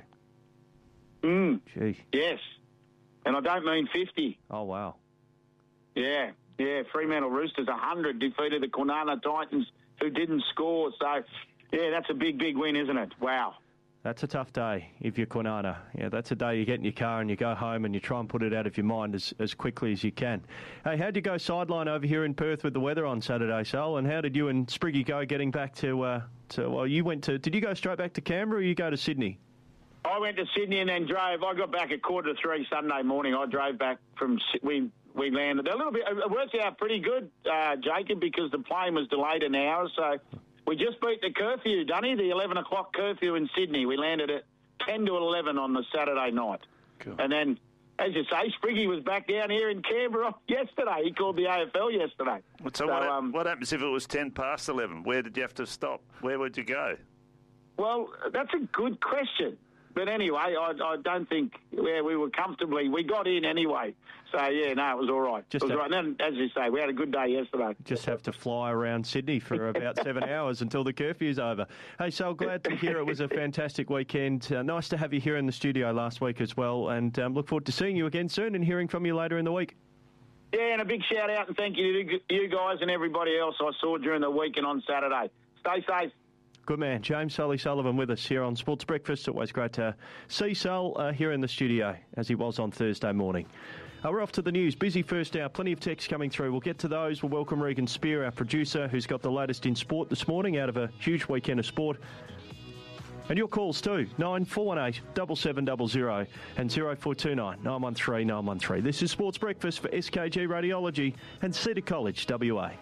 Speaker 5: Mm.
Speaker 3: Gee.
Speaker 5: Yes. And I don't mean fifty.
Speaker 3: Oh, wow.
Speaker 5: Yeah, yeah. Fremantle Roosters, one hundred, defeated the Kwinana Titans, who didn't score. So, yeah, that's a big, big win, isn't it? Wow.
Speaker 3: That's a tough day if you're Kwinana. Yeah, that's a day you get in your car and you go home and you try and put it out of your mind as, as quickly as you can. Hey, how'd you go sideline over here in Perth with the weather on Saturday, Sal? And how did you and Spriggy go getting back to, uh, to, well, you went to, did you go straight back to Canberra or you go to Sydney?
Speaker 5: I went to Sydney and then drove. I got back at quarter to three Sunday morning. I drove back from, we we landed a little bit. It worked out pretty good, uh, Jacob, because the plane was delayed an hour. So we just beat the curfew, Dunny, the eleven o'clock curfew in Sydney. We landed at ten to eleven on the Saturday night. Cool. And then, as you say, Spriggy was back down here in Canberra yesterday. He called the A F L yesterday.
Speaker 2: So, so what, um, what happens if it was ten past eleven? Where did you have to stop? Where would you go?
Speaker 5: Well, that's a good question. But anyway, I, I don't think yeah, we were comfortably. We got in anyway. So, yeah, no, it was all right. Just it was have, right. And then, as you say, we had a good day yesterday.
Speaker 3: Just have to fly around Sydney for about seven hours until the curfew's over. Hey, so glad to hear it was a fantastic weekend. Uh, nice to have you here in the studio last week as well. And um, look forward to seeing you again soon and hearing from you later in the week.
Speaker 5: Yeah, and a big shout out and thank you to you guys and everybody else I saw during the week and on Saturday. Stay safe.
Speaker 3: Good man. James Sully Sullivan with us here on Sports Breakfast. Always great to see Sul uh, here in the studio, as he was on Thursday morning. Uh, we're off to the news. Busy first hour. Plenty of texts coming through. We'll get to those. We'll welcome Regan Spear, our producer, who's got the latest in sport this morning out of a huge weekend of sport. And your calls too, nine four one eight, seven seven zero zero and zero four two nine, nine one three, nine one three. This is Sports Breakfast for S K G Radiology and Cedar College, W A.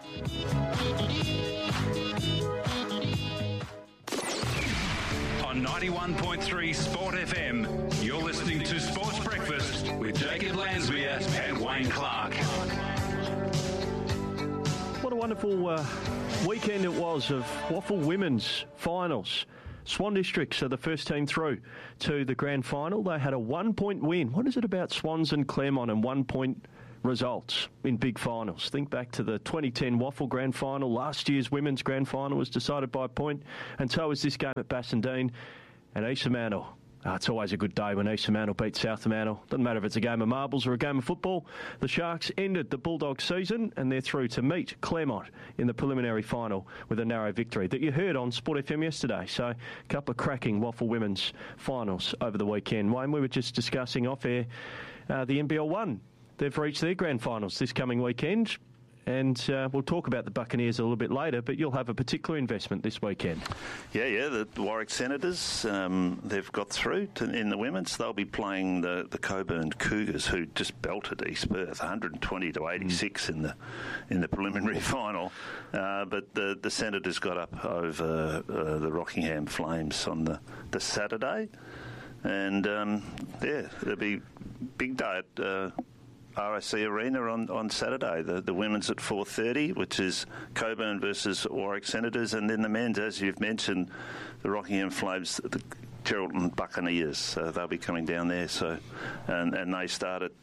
Speaker 4: On ninety-one point three Sport F M, you're listening to Sports Breakfast with Jacob Lansmere and Wayne Clark.
Speaker 3: What a wonderful uh, weekend it was of Waffle Women's Finals. Swan Districts are the first team through to the grand final. They had a one-point win. What is it about Swans and Claremont and one-point results in big finals. Think back to the twenty ten Waffle Grand Final. Last year's Women's Grand Final was decided by a point, and so was this game at Bassendean. And East Fremantle, oh, it's always a good day when East Fremantle beats South Fremantle. Doesn't matter if it's a game of marbles or a game of football. The Sharks ended the Bulldogs season, and they're through to meet Claremont in the preliminary final with a narrow victory that you heard on Sport F M yesterday. So a couple of cracking Waffle Women's finals over the weekend. Wayne, we were just discussing off air uh, the N B L one. They've reached their grand finals this coming weekend. And uh, we'll talk about the Buccaneers a little bit later, but you'll have a particular investment this weekend. Yeah,
Speaker 2: yeah, the Warwick Senators, um, they've got through to, in the women's. They'll be playing the, the Coburn Cougars, who just belted East Perth, one hundred twenty to eighty-six mm. in the in the preliminary final. Uh, but the, the Senators got up over uh, the Rockingham Flames on the, the Saturday. And, um, yeah, it'll be a big day at Uh, R S C Arena on, on Saturday. The, the women's at four thirty, which is Coburn versus Warwick Senators, and then the men's, as you've mentioned, the Rockingham Flames, the Geraldton Buccaneers. Uh, they'll be coming down there, so and, and they start at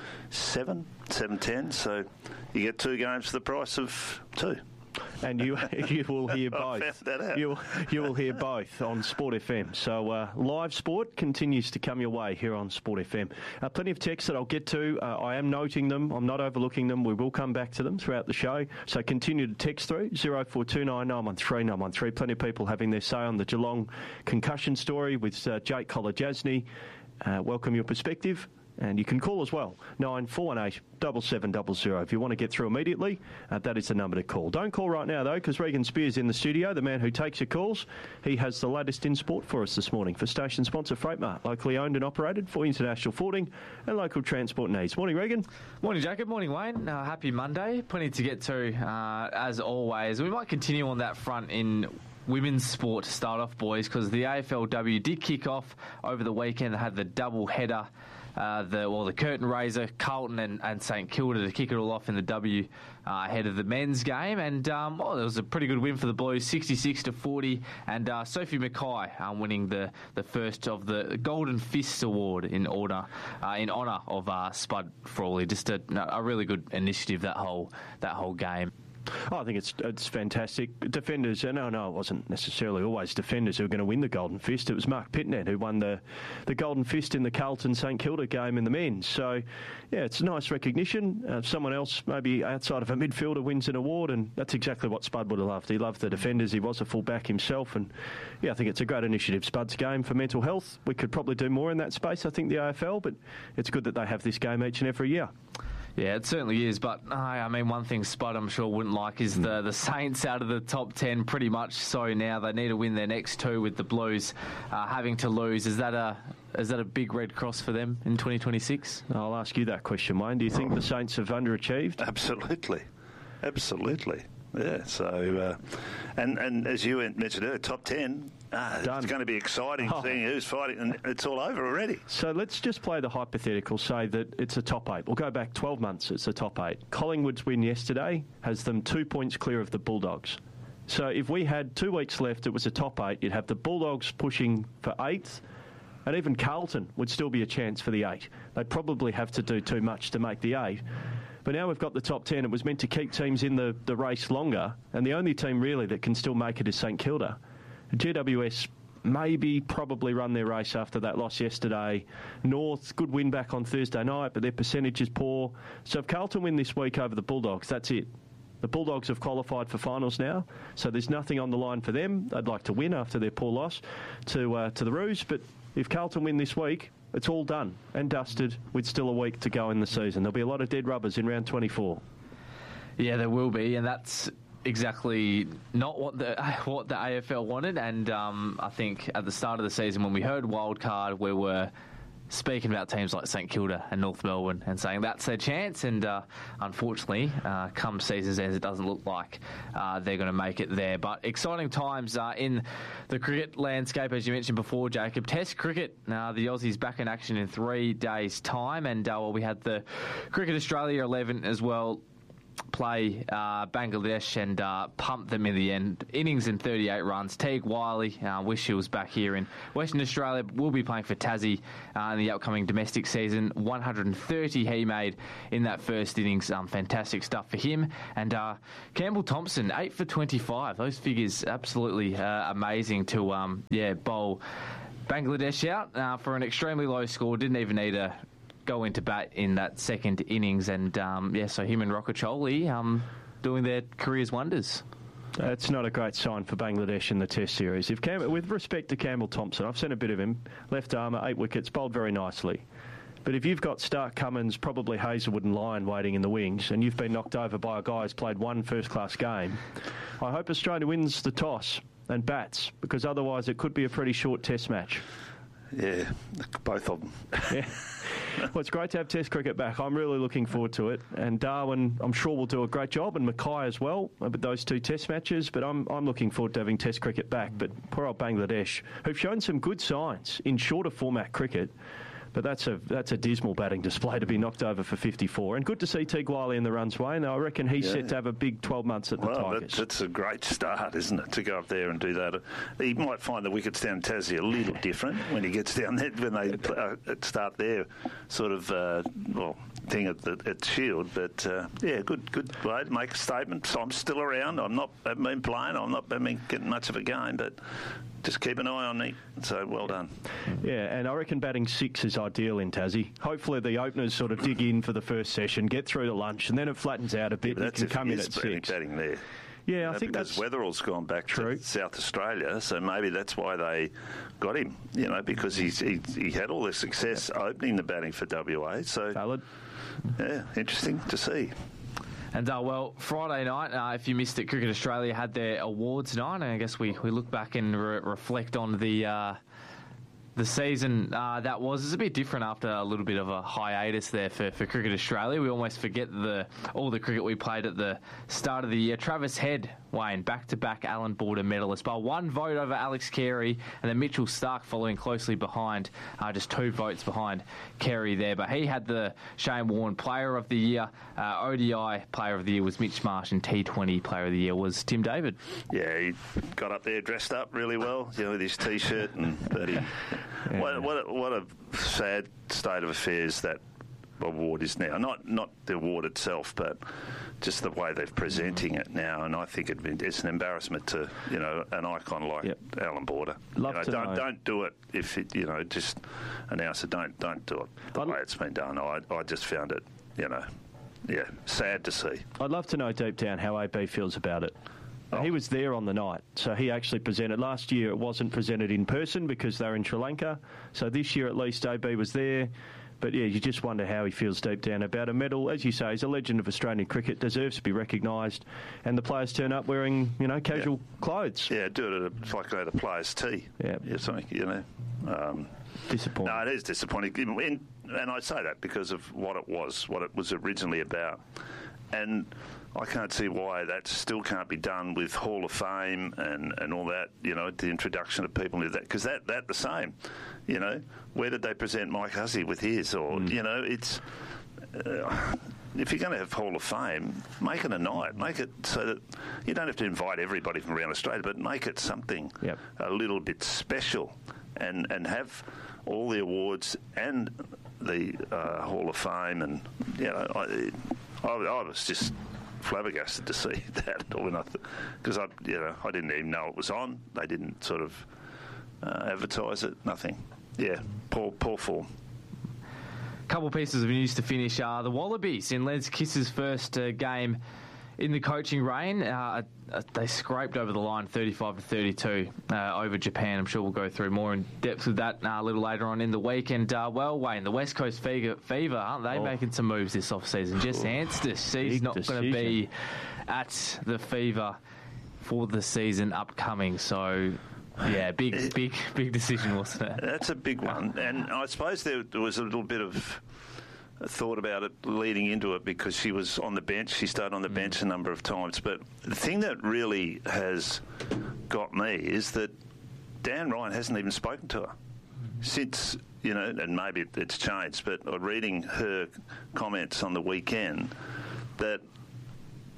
Speaker 2: seven, seven ten. So you get two games for the price of two. And you you will hear both. I found that out. You you will hear both on Sport F M. So uh, live sport continues to come your way here on Sport F M. Uh, plenty of texts that I'll get to. Uh, I am noting them. I'm not overlooking them. We will come back to them throughout the show. So continue to text through zero four two nine nine one three nine one three. Plenty of people having their say on the Geelong concussion story with uh, Jake Collar-Jasny. Uh, welcome your perspective. And you can call as well, nine four one eight, seven seven zero zero. If you want to get through immediately, uh, that is the number to call. Don't call right now, though, because Regan Spears in the studio, the man who takes your calls. He has the latest in sport for us this morning for station sponsor Freightmart, locally owned and operated for international forwarding and local transport needs. Morning, Regan.
Speaker 6: Morning, Jacob. Morning, Wayne. Uh, happy Monday. Plenty to get to, uh, as always. We might continue on that front in women's sport to start off, boys, because the A F L W did kick off over the weekend. They had the double header. Uh, the well, the curtain raiser, Carlton and, and St Kilda to kick it all off in the W uh, ahead of the men's game, and um, oh, there was a pretty good win for the Blues, sixty-six to forty, and uh, Sophie Mackay um, winning the, the first of the Golden Fist Award in order uh, in honour of uh, Spud Frawley. Just a, a really good initiative that whole that whole game.
Speaker 3: Oh, I think it's it's fantastic. Defenders, no, no, it wasn't necessarily always defenders who were going to win the Golden Fist. It was Mark Pitnet who won the, the Golden Fist in the Carlton St Kilda game in the men's. So, yeah, it's a nice recognition. Uh, someone else, maybe outside of a midfielder, wins an award, and that's exactly what Spud would have loved. He loved the defenders. He was a full-back himself, and, yeah, I think it's a great initiative. Spud's game for mental health. We could probably do more in that space, I think, the A F L, but it's good that they have this game each and every year.
Speaker 6: Yeah, it certainly is, but uh, I mean, one thing Spud I'm sure wouldn't like is the, the Saints out of the top ten, pretty much so now. They need to win their next two with the Blues uh, having to lose. Is that a is that a big red cross for them in twenty twenty-six?
Speaker 3: I'll ask you that question, Wayne. Do you think the Saints have underachieved?
Speaker 2: Absolutely. Absolutely. Yeah, so, uh, and, and as you mentioned earlier, top ten, ah, it's going to be exciting oh. seeing who's fighting, and it's all over already.
Speaker 3: So let's just play the hypothetical, say that it's a top eight. We'll go back twelve months, it's a top eight. Collingwood's win yesterday has them two points clear of the Bulldogs. So if we had two weeks left, it was a top eight, you'd have the Bulldogs pushing for eighth, and even Carlton would still be a chance for the eight. They'd probably have to do too much to make the eight. But now we've got the top ten. It was meant to keep teams in the, the race longer, and the only team really that can still make it is St Kilda. G W S maybe probably run their race after that loss yesterday. North, good win back on Thursday night, but their percentage is poor. So if Carlton win this week over the Bulldogs, that's it. The Bulldogs have qualified for finals now, so there's nothing on the line for them. They'd like to win after their poor loss to uh, to the Roos, but if Carlton win this week, it's all done and dusted with still a week to go in the season. There'll be a lot of dead rubbers in round twenty-four.
Speaker 6: Yeah, there will be, and that's exactly not what the what the A F L wanted. And um, I think at the start of the season when we heard wildcard, we were speaking about teams like St Kilda and North Melbourne and saying that's their chance, and uh, unfortunately uh, come season's end it doesn't look like uh, they're going to make it there. But exciting times uh, in the cricket landscape, as you mentioned before, Jacob. Test cricket, uh, the Aussies back in action in three days time, and uh, well, we had the Cricket Australia eleven as well play uh, Bangladesh and uh, pumped them in the end. Innings in thirty-eight runs. Teague Wiley, uh, wish he was back here in Western Australia, will be playing for Tassie uh, in the upcoming domestic season. one hundred thirty he made in that first innings. Um, fantastic stuff for him. And uh, Campbell Thompson, eight for twenty-five. Those figures absolutely uh, amazing to um, yeah bowl Bangladesh out uh, for an extremely low score. Didn't even need a go into bat in that second innings, and um, yeah, so him and Rockacholi um, doing their careers wonders.
Speaker 3: That's not a great sign for Bangladesh in the Test series. If Cam- with respect to Campbell Thompson, I've seen a bit of him. Left armour, eight wickets, bowled very nicely. But if you've got Stark, Cummins, probably Hazelwood and Lyon waiting in the wings, and you've been knocked over by a guy who's played one first-class game, I hope Australia wins the toss and bats, because otherwise it could be a pretty short Test match.
Speaker 2: Yeah, both of them.
Speaker 3: Yeah. Well, it's great to have Test cricket back. I'm really looking forward to it. And Darwin, I'm sure, will do a great job, and Mackay as well, with those two Test matches. But I'm I'm looking forward to having Test cricket back. But poor old Bangladesh, who've shown some good signs in shorter format cricket. But that's a that's a dismal batting display to be knocked over for fifty-four. And good to see Teague Wiley in the runs, Wayne. I reckon he's yeah. set to have a big twelve months at the
Speaker 2: well,
Speaker 3: Tigers.
Speaker 2: That's, that's a great start, isn't it, to go up there and do that. He might find the wickets down Tassie a little different when he gets down there, when they uh, start their sort of, uh, well, thing at, the, at Shield. But, uh, yeah, good good way to make a statement. So I'm still around. I'm not I've been playing. I'm not I've been getting much of a game, but just keep an eye on me. So well done.
Speaker 3: Yeah, and I reckon batting six is ideal in Tassie. Hopefully the openers sort of dig in for the first session, get through to lunch, and then it flattens out a bit.
Speaker 2: Yeah,
Speaker 3: you can come in at six.
Speaker 2: Batting there.
Speaker 3: Yeah,
Speaker 2: you know,
Speaker 3: I think
Speaker 2: because
Speaker 3: that's
Speaker 2: Weatherall's gone back
Speaker 3: true.
Speaker 2: to South Australia, so maybe that's why they got him. You know, because he's, he he had all this success opening the batting for W A. So
Speaker 3: valid.
Speaker 2: Yeah, interesting to see.
Speaker 6: And, uh, well, Friday night, uh, if you missed it, Cricket Australia had their awards night, and I guess we, we look back and re- reflect on the uh, the season uh, that was. It's a bit different after a little bit of a hiatus there for, for Cricket Australia. We almost forget the all the cricket we played at the start of the year. Travis Head, Wayne, back-to-back Allan Border medalist, by one vote over Alex Carey, and then Mitchell Stark following closely behind, uh, just two votes behind Carey there. But he had the Shane Warne Player of the Year. Uh, O D I Player of the Year was Mitch Marsh, and T twenty Player of the Year was Tim David.
Speaker 2: Yeah, he got up there dressed up really well, you know, with his T-shirt, and that he... Yeah. What, what, a, what a sad state of affairs that award is now. Not not the award itself, but just the way they're presenting it now. And I think it, it's an embarrassment to, you know, an icon like yep. Allan Border.
Speaker 3: Love
Speaker 2: you know,
Speaker 3: to
Speaker 2: don't
Speaker 3: know.
Speaker 2: don't do it if it, you know, just announce it. Don't don't do it the I'd, way it's been done. I I just found it, you know, yeah, sad to see.
Speaker 3: I'd love to know deep down how A B feels about it. Oh. He was there on the night, so he actually presented. Last year it wasn't presented in person because they were in Sri Lanka, so this year at least A B was there. But yeah, you just wonder how he feels deep down about a medal. As you say, he's a legend of Australian cricket, deserves to be recognised, and the players turn up wearing, you know, casual
Speaker 2: yeah.
Speaker 3: clothes.
Speaker 2: Yeah, do it at a, like at a player's tea.
Speaker 3: Yeah.
Speaker 2: yeah something, you know. Um,
Speaker 3: disappointing.
Speaker 2: No, it is disappointing. And, and I say that because of what it was, what it was originally about. And I can't see why that still can't be done with Hall of Fame and, and all that, you know, the introduction of people into that. Because that, that the same, you know, where did they present Mike Hussey with his? Or, mm. you know, it's... Uh, if you're going to have Hall of Fame, make it a night. Make it so that you don't have to invite everybody from around Australia, but make it something
Speaker 3: yep.
Speaker 2: a little bit special and, and have all the awards and the uh, Hall of Fame. And, you know, I, I, I was just... flabbergasted to see that, because I, you know, I didn't even know it was on. They didn't sort of uh, advertise it. Nothing. Yeah, poor, poor form.
Speaker 6: Couple pieces of news to finish. Uh, the Wallabies in Les Kiss's first uh, game in the coaching reign, uh, uh, they scraped over the line thirty-five to thirty-two uh, over Japan. I'm sure we'll go through more in depth with that uh, a little later on in the week. And, uh, well, Wayne, the West Coast Fever, fever aren't they, oh. making some moves this off-season? Jess Anstice, she's not going to be at the Fever for the season upcoming. So, yeah, big, big, big decision, wasn't it?
Speaker 2: That's a big one. And I suppose there, there was a little bit of thought about it leading into it because she was on the bench. She started on the mm. bench a number of times. But the thing that really has got me is that Dan Ryan hasn't even spoken to her since, you know, and maybe it's changed, but reading her comments on the weekend that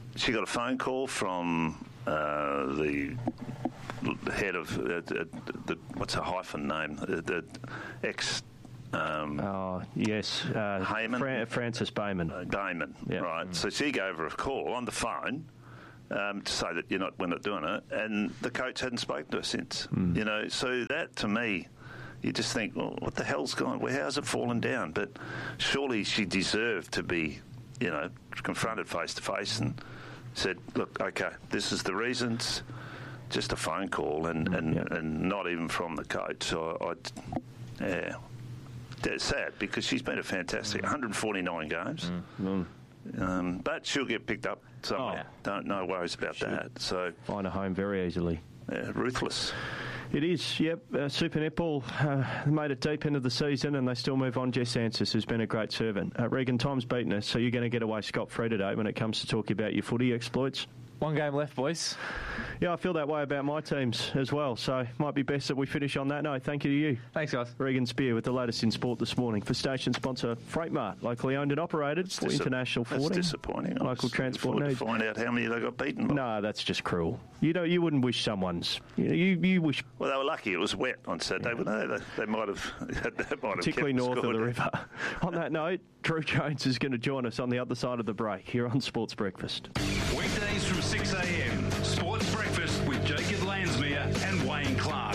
Speaker 2: she got a phone call from uh, the head of uh, the, the what's her hyphen name? The, the ex. Um,
Speaker 3: oh yes, uh,
Speaker 2: Heyman?
Speaker 3: Fra- Francis Bayman.
Speaker 2: Uh, Bayman,
Speaker 3: yeah.
Speaker 2: right?
Speaker 3: Mm.
Speaker 2: So she gave her a call on the phone um, to say that you're not, we're not doing it, and the coach hadn't spoken to her since. Mm. You know, so that to me, you just think, well, what the hell's going? Well, how's it fallen down? But surely she deserved to be, you know, confronted face to face and said, look, okay, this is the reasons. Just a phone call, and and,
Speaker 3: yeah.
Speaker 2: and not even from the coach. So I, yeah. It's sad because she's been a fantastic one hundred forty-nine games,
Speaker 3: mm.
Speaker 2: um, but she'll get picked up somewhere. Oh. Don't no worries about she'll that. So
Speaker 3: find a home very easily.
Speaker 2: Yeah, ruthless.
Speaker 3: It is, yep. Uh, Super Netball uh, made it deep into the season and they still move on. Jess Ansis has been a great servant. Uh, Regan, time's beaten us, so you're going to get away scot-free today when it comes to talking about your footy exploits.
Speaker 6: One game left, boys.
Speaker 3: Yeah, I feel that way about my teams as well, so might be best that we finish on that note. Thank you to you.
Speaker 6: Thanks, guys.
Speaker 3: Regan Spear with the latest in sport this morning. For station sponsor Freightmart, locally owned and operated
Speaker 2: that's
Speaker 3: for
Speaker 2: dis-
Speaker 3: international
Speaker 2: that's
Speaker 3: forwarding.
Speaker 2: disappointing.
Speaker 3: Local transport needs.
Speaker 2: To find out how many they got beaten by.
Speaker 3: No, that's just cruel. You know, you wouldn't wish someone's. You know, you, you wish.
Speaker 2: Well, they were lucky. It was wet on Saturday, yeah. But they, they might have. That might
Speaker 3: Particularly
Speaker 2: have
Speaker 3: north
Speaker 2: scored.
Speaker 3: of the river. On that note, Drew Jones is going to join us on the other side of the break here on Sports Breakfast.
Speaker 4: Weekdays from six a m. Sports Breakfast with Jacob Lansmere and Wayne Clark.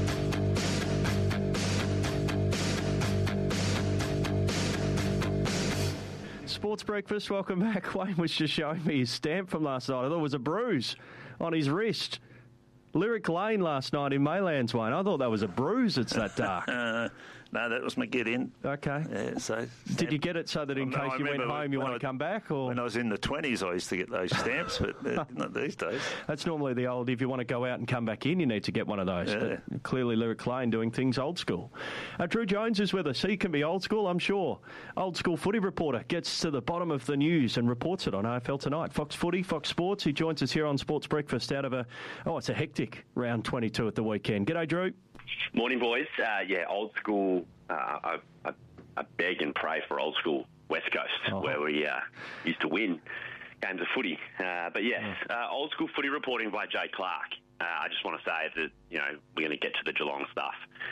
Speaker 3: Sports Breakfast, welcome back. Wayne was just showing me his stamp from last night. I thought it was a bruise on his wrist. Lyric Lane last night in Maylands, Wayne. I thought that was a bruise. It's that dark.
Speaker 2: uh, no, that was my get in.
Speaker 3: Okay.
Speaker 2: Yeah, so
Speaker 3: did you get it so that in
Speaker 2: no,
Speaker 3: case
Speaker 2: I
Speaker 3: you went home you want
Speaker 2: I,
Speaker 3: to come back? Or
Speaker 2: when I was in the twenties, I used to get those stamps, but uh, not these days.
Speaker 3: That's normally the old. If you want to go out and come back in, you need to get one of those.
Speaker 2: Yeah.
Speaker 3: But clearly, Lyric Lane doing things old school. Uh, Drew Jones is with us. He can be old school, I'm sure. Old school footy reporter gets to the bottom of the news and reports it on A F L Tonight. Fox Footy, Fox Sports. He joins us here on Sports Breakfast out of a oh, it's a hectic round twenty-two at the weekend. G'day, Drew.
Speaker 7: Morning, boys. Uh, yeah, old school. Uh, I, I, I beg and pray for old school West Coast, oh. where we uh, used to win games of footy. Uh, but yes, uh, old school footy reporting by Jay Clark. Uh, I just want to say that, you know, we're going to get to the Geelong stuff.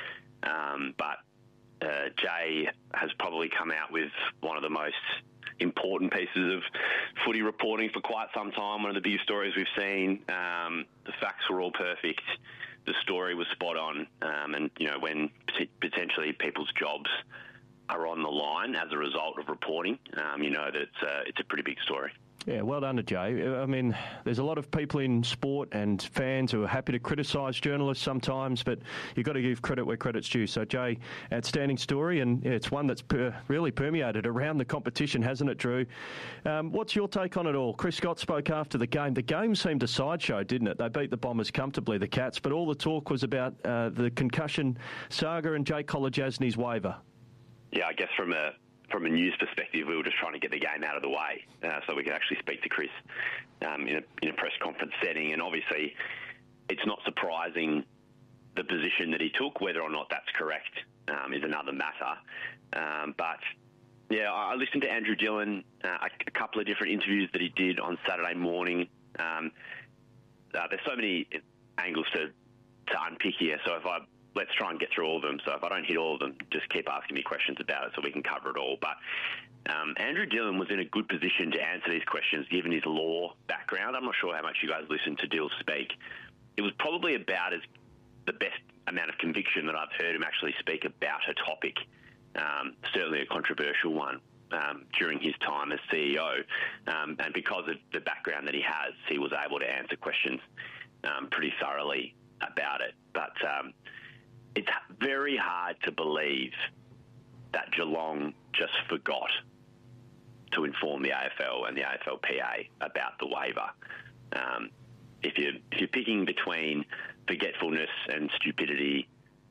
Speaker 7: Um, but uh, Jay has probably come out with one of the most important pieces of footy reporting for quite some time. One of the biggest stories we've seen. Um, the facts were all perfect. The story was spot on, um, and you know when potentially people's jobs are on the line as a result of reporting, um, you know that it's a, it's a pretty big story.
Speaker 3: Yeah, well done to Jay. I mean, there's a lot of people in sport and fans who are happy to criticise journalists sometimes, but you've got to give credit where credit's due. So, Jay, outstanding story, and yeah, it's one that's per, really permeated around the competition, hasn't it, Drew? Um, what's your take on it all? Chris Scott spoke after the game. The game seemed a sideshow, didn't it? They beat the Bombers comfortably, the Cats, but all the talk was about uh, the concussion saga and Jake Kolodjasny's waiver.
Speaker 7: Yeah, I guess from a From a news perspective, we were just trying to get the game out of the way uh, so we could actually speak to Chris um, in, a, in a press conference setting. And obviously, it's not surprising the position that he took. Whether or not that's correct um, is another matter. Um, but, yeah, I listened to Andrew Dillon, uh, a, a couple of different interviews that he did on Saturday morning. Um, uh, there's so many angles to, to unpick here. So if I... Let's try and get through all of them. So if I don't hit all of them, just keep asking me questions about it so we can cover it all. But um, Andrew Dillon was in a good position to answer these questions given his law background. I'm not sure how much you guys listened to Dill speak. It was probably about as the best amount of conviction that I've heard him actually speak about a topic, um, certainly a controversial one. Um, during his time as C E O, um, and because of the background that he has, he was able to answer questions um, pretty thoroughly about it. But um, it's very hard to believe that Geelong just forgot to inform the A F L and the A F L P A about the waiver. Um, if you're, if you're picking between forgetfulness and stupidity,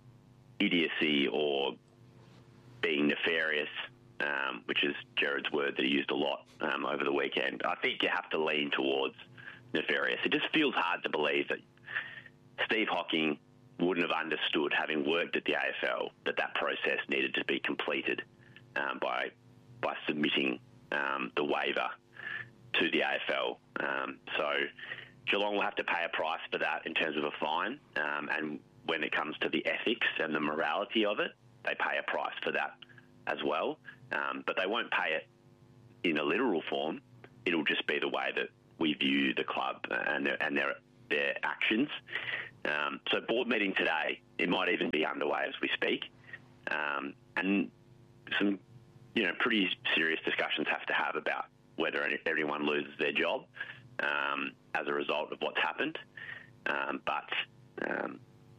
Speaker 7: idiocy or being nefarious, um, which is Jared's word that he used a lot um, over the weekend, I think you have to lean towards nefarious. It just feels hard to believe that Steve Hocking wouldn't have understood, having worked at the A F L, that that process needed to be completed um, by by submitting um, the waiver to the A F L. Um, so Geelong will have to pay a price for that in terms of a fine, um, and when it comes to the ethics and the morality of it, they pay a price for that as well. Um, but they won't pay it in a literal form. It'll just be the way that we view the club and their, and their, their actions. Um, so board meeting today, it might even be underway as we speak. Um, and some, you know, pretty serious discussions have to have about whether everyone loses their job um, as a result of what's happened. Um, but um,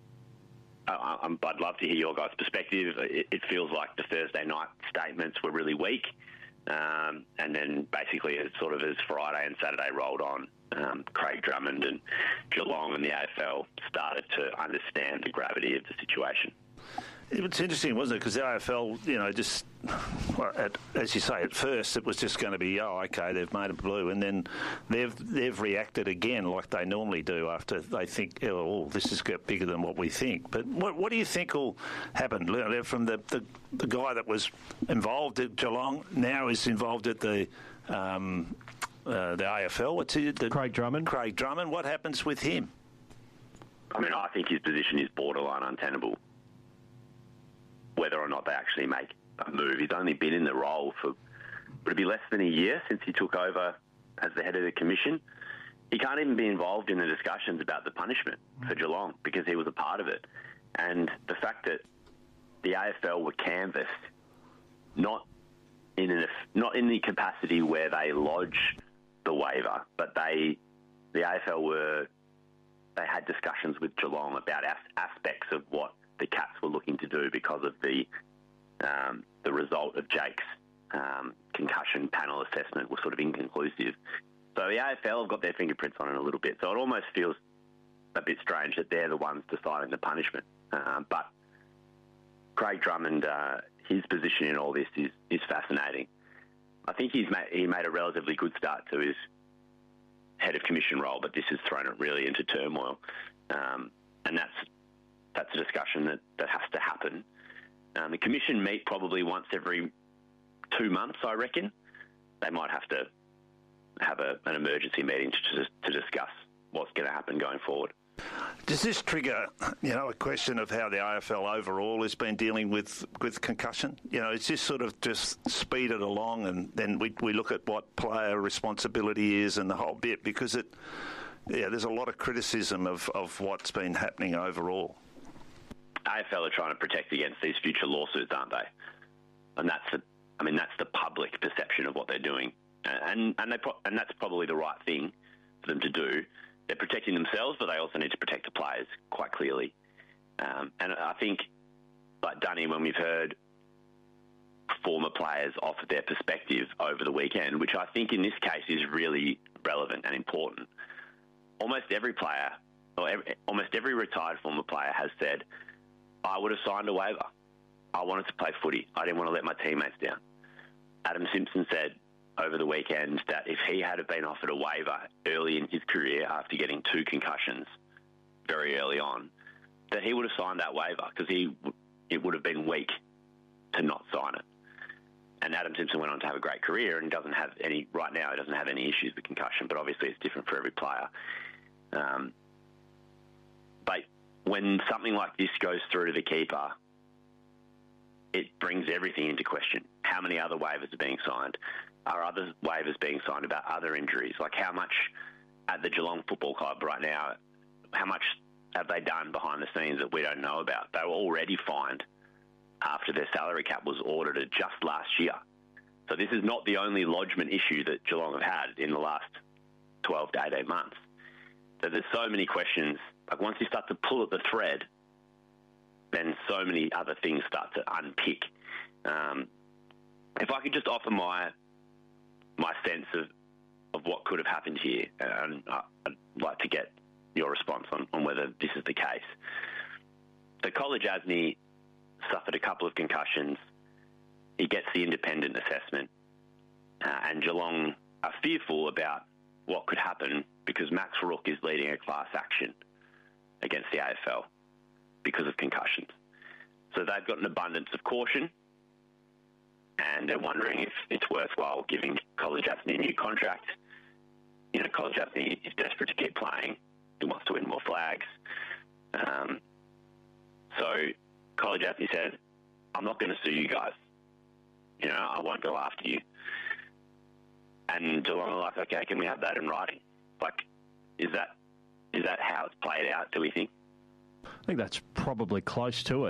Speaker 7: I, I'm, I'd love to hear your guys' perspective. It, it feels like the Thursday night statements were really weak. Um, and then basically as sort of as Friday and Saturday rolled on, um, Craig Drummond and Geelong and the A F L started to understand the gravity of the situation.
Speaker 2: It's interesting, wasn't it? Because the A F L, you know, just, well, at, as you say, at first it was just going to be, oh, okay, they've made it blue, and then they've they've reacted again like they normally do after they think, oh, this has got bigger than what we think. But what what do you think will happen from the, the, the guy that was involved at Geelong now is involved at the um, uh, the A F L? What's it? The,
Speaker 3: Craig Drummond.
Speaker 2: Craig Drummond. What happens with him?
Speaker 7: I mean, I think his position is borderline untenable. Whether or not they actually make a move. He's only been in the role for, would it be less than a year since he took over as the head of the commission? He can't even be involved in the discussions about the punishment for Geelong because he was a part of it. And the fact that the A F L were canvassed, not in an, not in the capacity where they lodge the waiver, but they, the A F L were, they had discussions with Geelong about as, aspects of what the Cats were looking to do because of the um, the result of Jake's um, concussion panel assessment was sort of inconclusive. So the A F L have got their fingerprints on it a little bit. So it almost feels a bit strange that they're the ones deciding the punishment. Um, but Craig Drummond, uh, his position in all this is, is fascinating. I think he's made, he made a relatively good start to his head of commission role, but this has thrown it really into turmoil. Um, and that's That's a discussion that, that has to happen. Um, the commission meet probably once every two months, I reckon. They might have to have a, an emergency meeting to, to discuss what's going to happen going forward.
Speaker 2: Does this trigger, you know, a question of how the A F L overall has been dealing with, with concussion? You know, it's just sort of just speed it along, and then we we look at what player responsibility is and the whole bit, because it, yeah, there's a lot of criticism of, of what's been happening overall.
Speaker 7: A F L are trying to protect against these future lawsuits, aren't they? And that's the, I mean, that's the public perception of what they're doing, and and they pro- and that's probably the right thing for them to do. They're protecting themselves, but they also need to protect the players quite clearly. Um, and I think, like Dunny, when we've heard former players offer their perspective over the weekend, which I think in this case is really relevant and important. Almost every player, or every, almost every retired former player has said, I would have signed a waiver. I wanted to play footy. I didn't want to let my teammates down. Adam Simpson said over the weekend that if he had been offered a waiver early in his career after getting two concussions very early on, that he would have signed that waiver because he it would have been weak to not sign it. And Adam Simpson went on to have a great career and doesn't have any, right now, he doesn't have any issues with concussion, but obviously it's different for every player. Um, but when something like this goes through to the keeper, it brings everything into question. How many other waivers are being signed? Are other waivers being signed about other injuries? Like how much at the Geelong Football Club right now, how much have they done behind the scenes that we don't know about? They were already fined after their salary cap was audited just last year. So this is not the only lodgement issue that Geelong have had in the last twelve to eighteen months. So there's so many questions. Like once you start to pull at the thread, then so many other things start to unpick. Um, if I could just offer my my sense of, of what could have happened here, and I'd like to get your response on, on whether this is the case. So College Asney suffered a couple of concussions. He gets the independent assessment, uh, and Geelong are fearful about what could happen because Max Rook is leading a class action against the A F L because of concussions. So they've got an abundance of caution, and they're wondering if it's worthwhile giving College Asney a new contract you know, College Anthony is desperate to keep playing. He wants to win more flags. Um, so College Anthony said, I'm not going to sue you guys. You know, I won't go after you. And Geelong are like, okay, can we have that in writing? Like, is that is that how it's played out, do we think?
Speaker 3: I think that's probably close to it.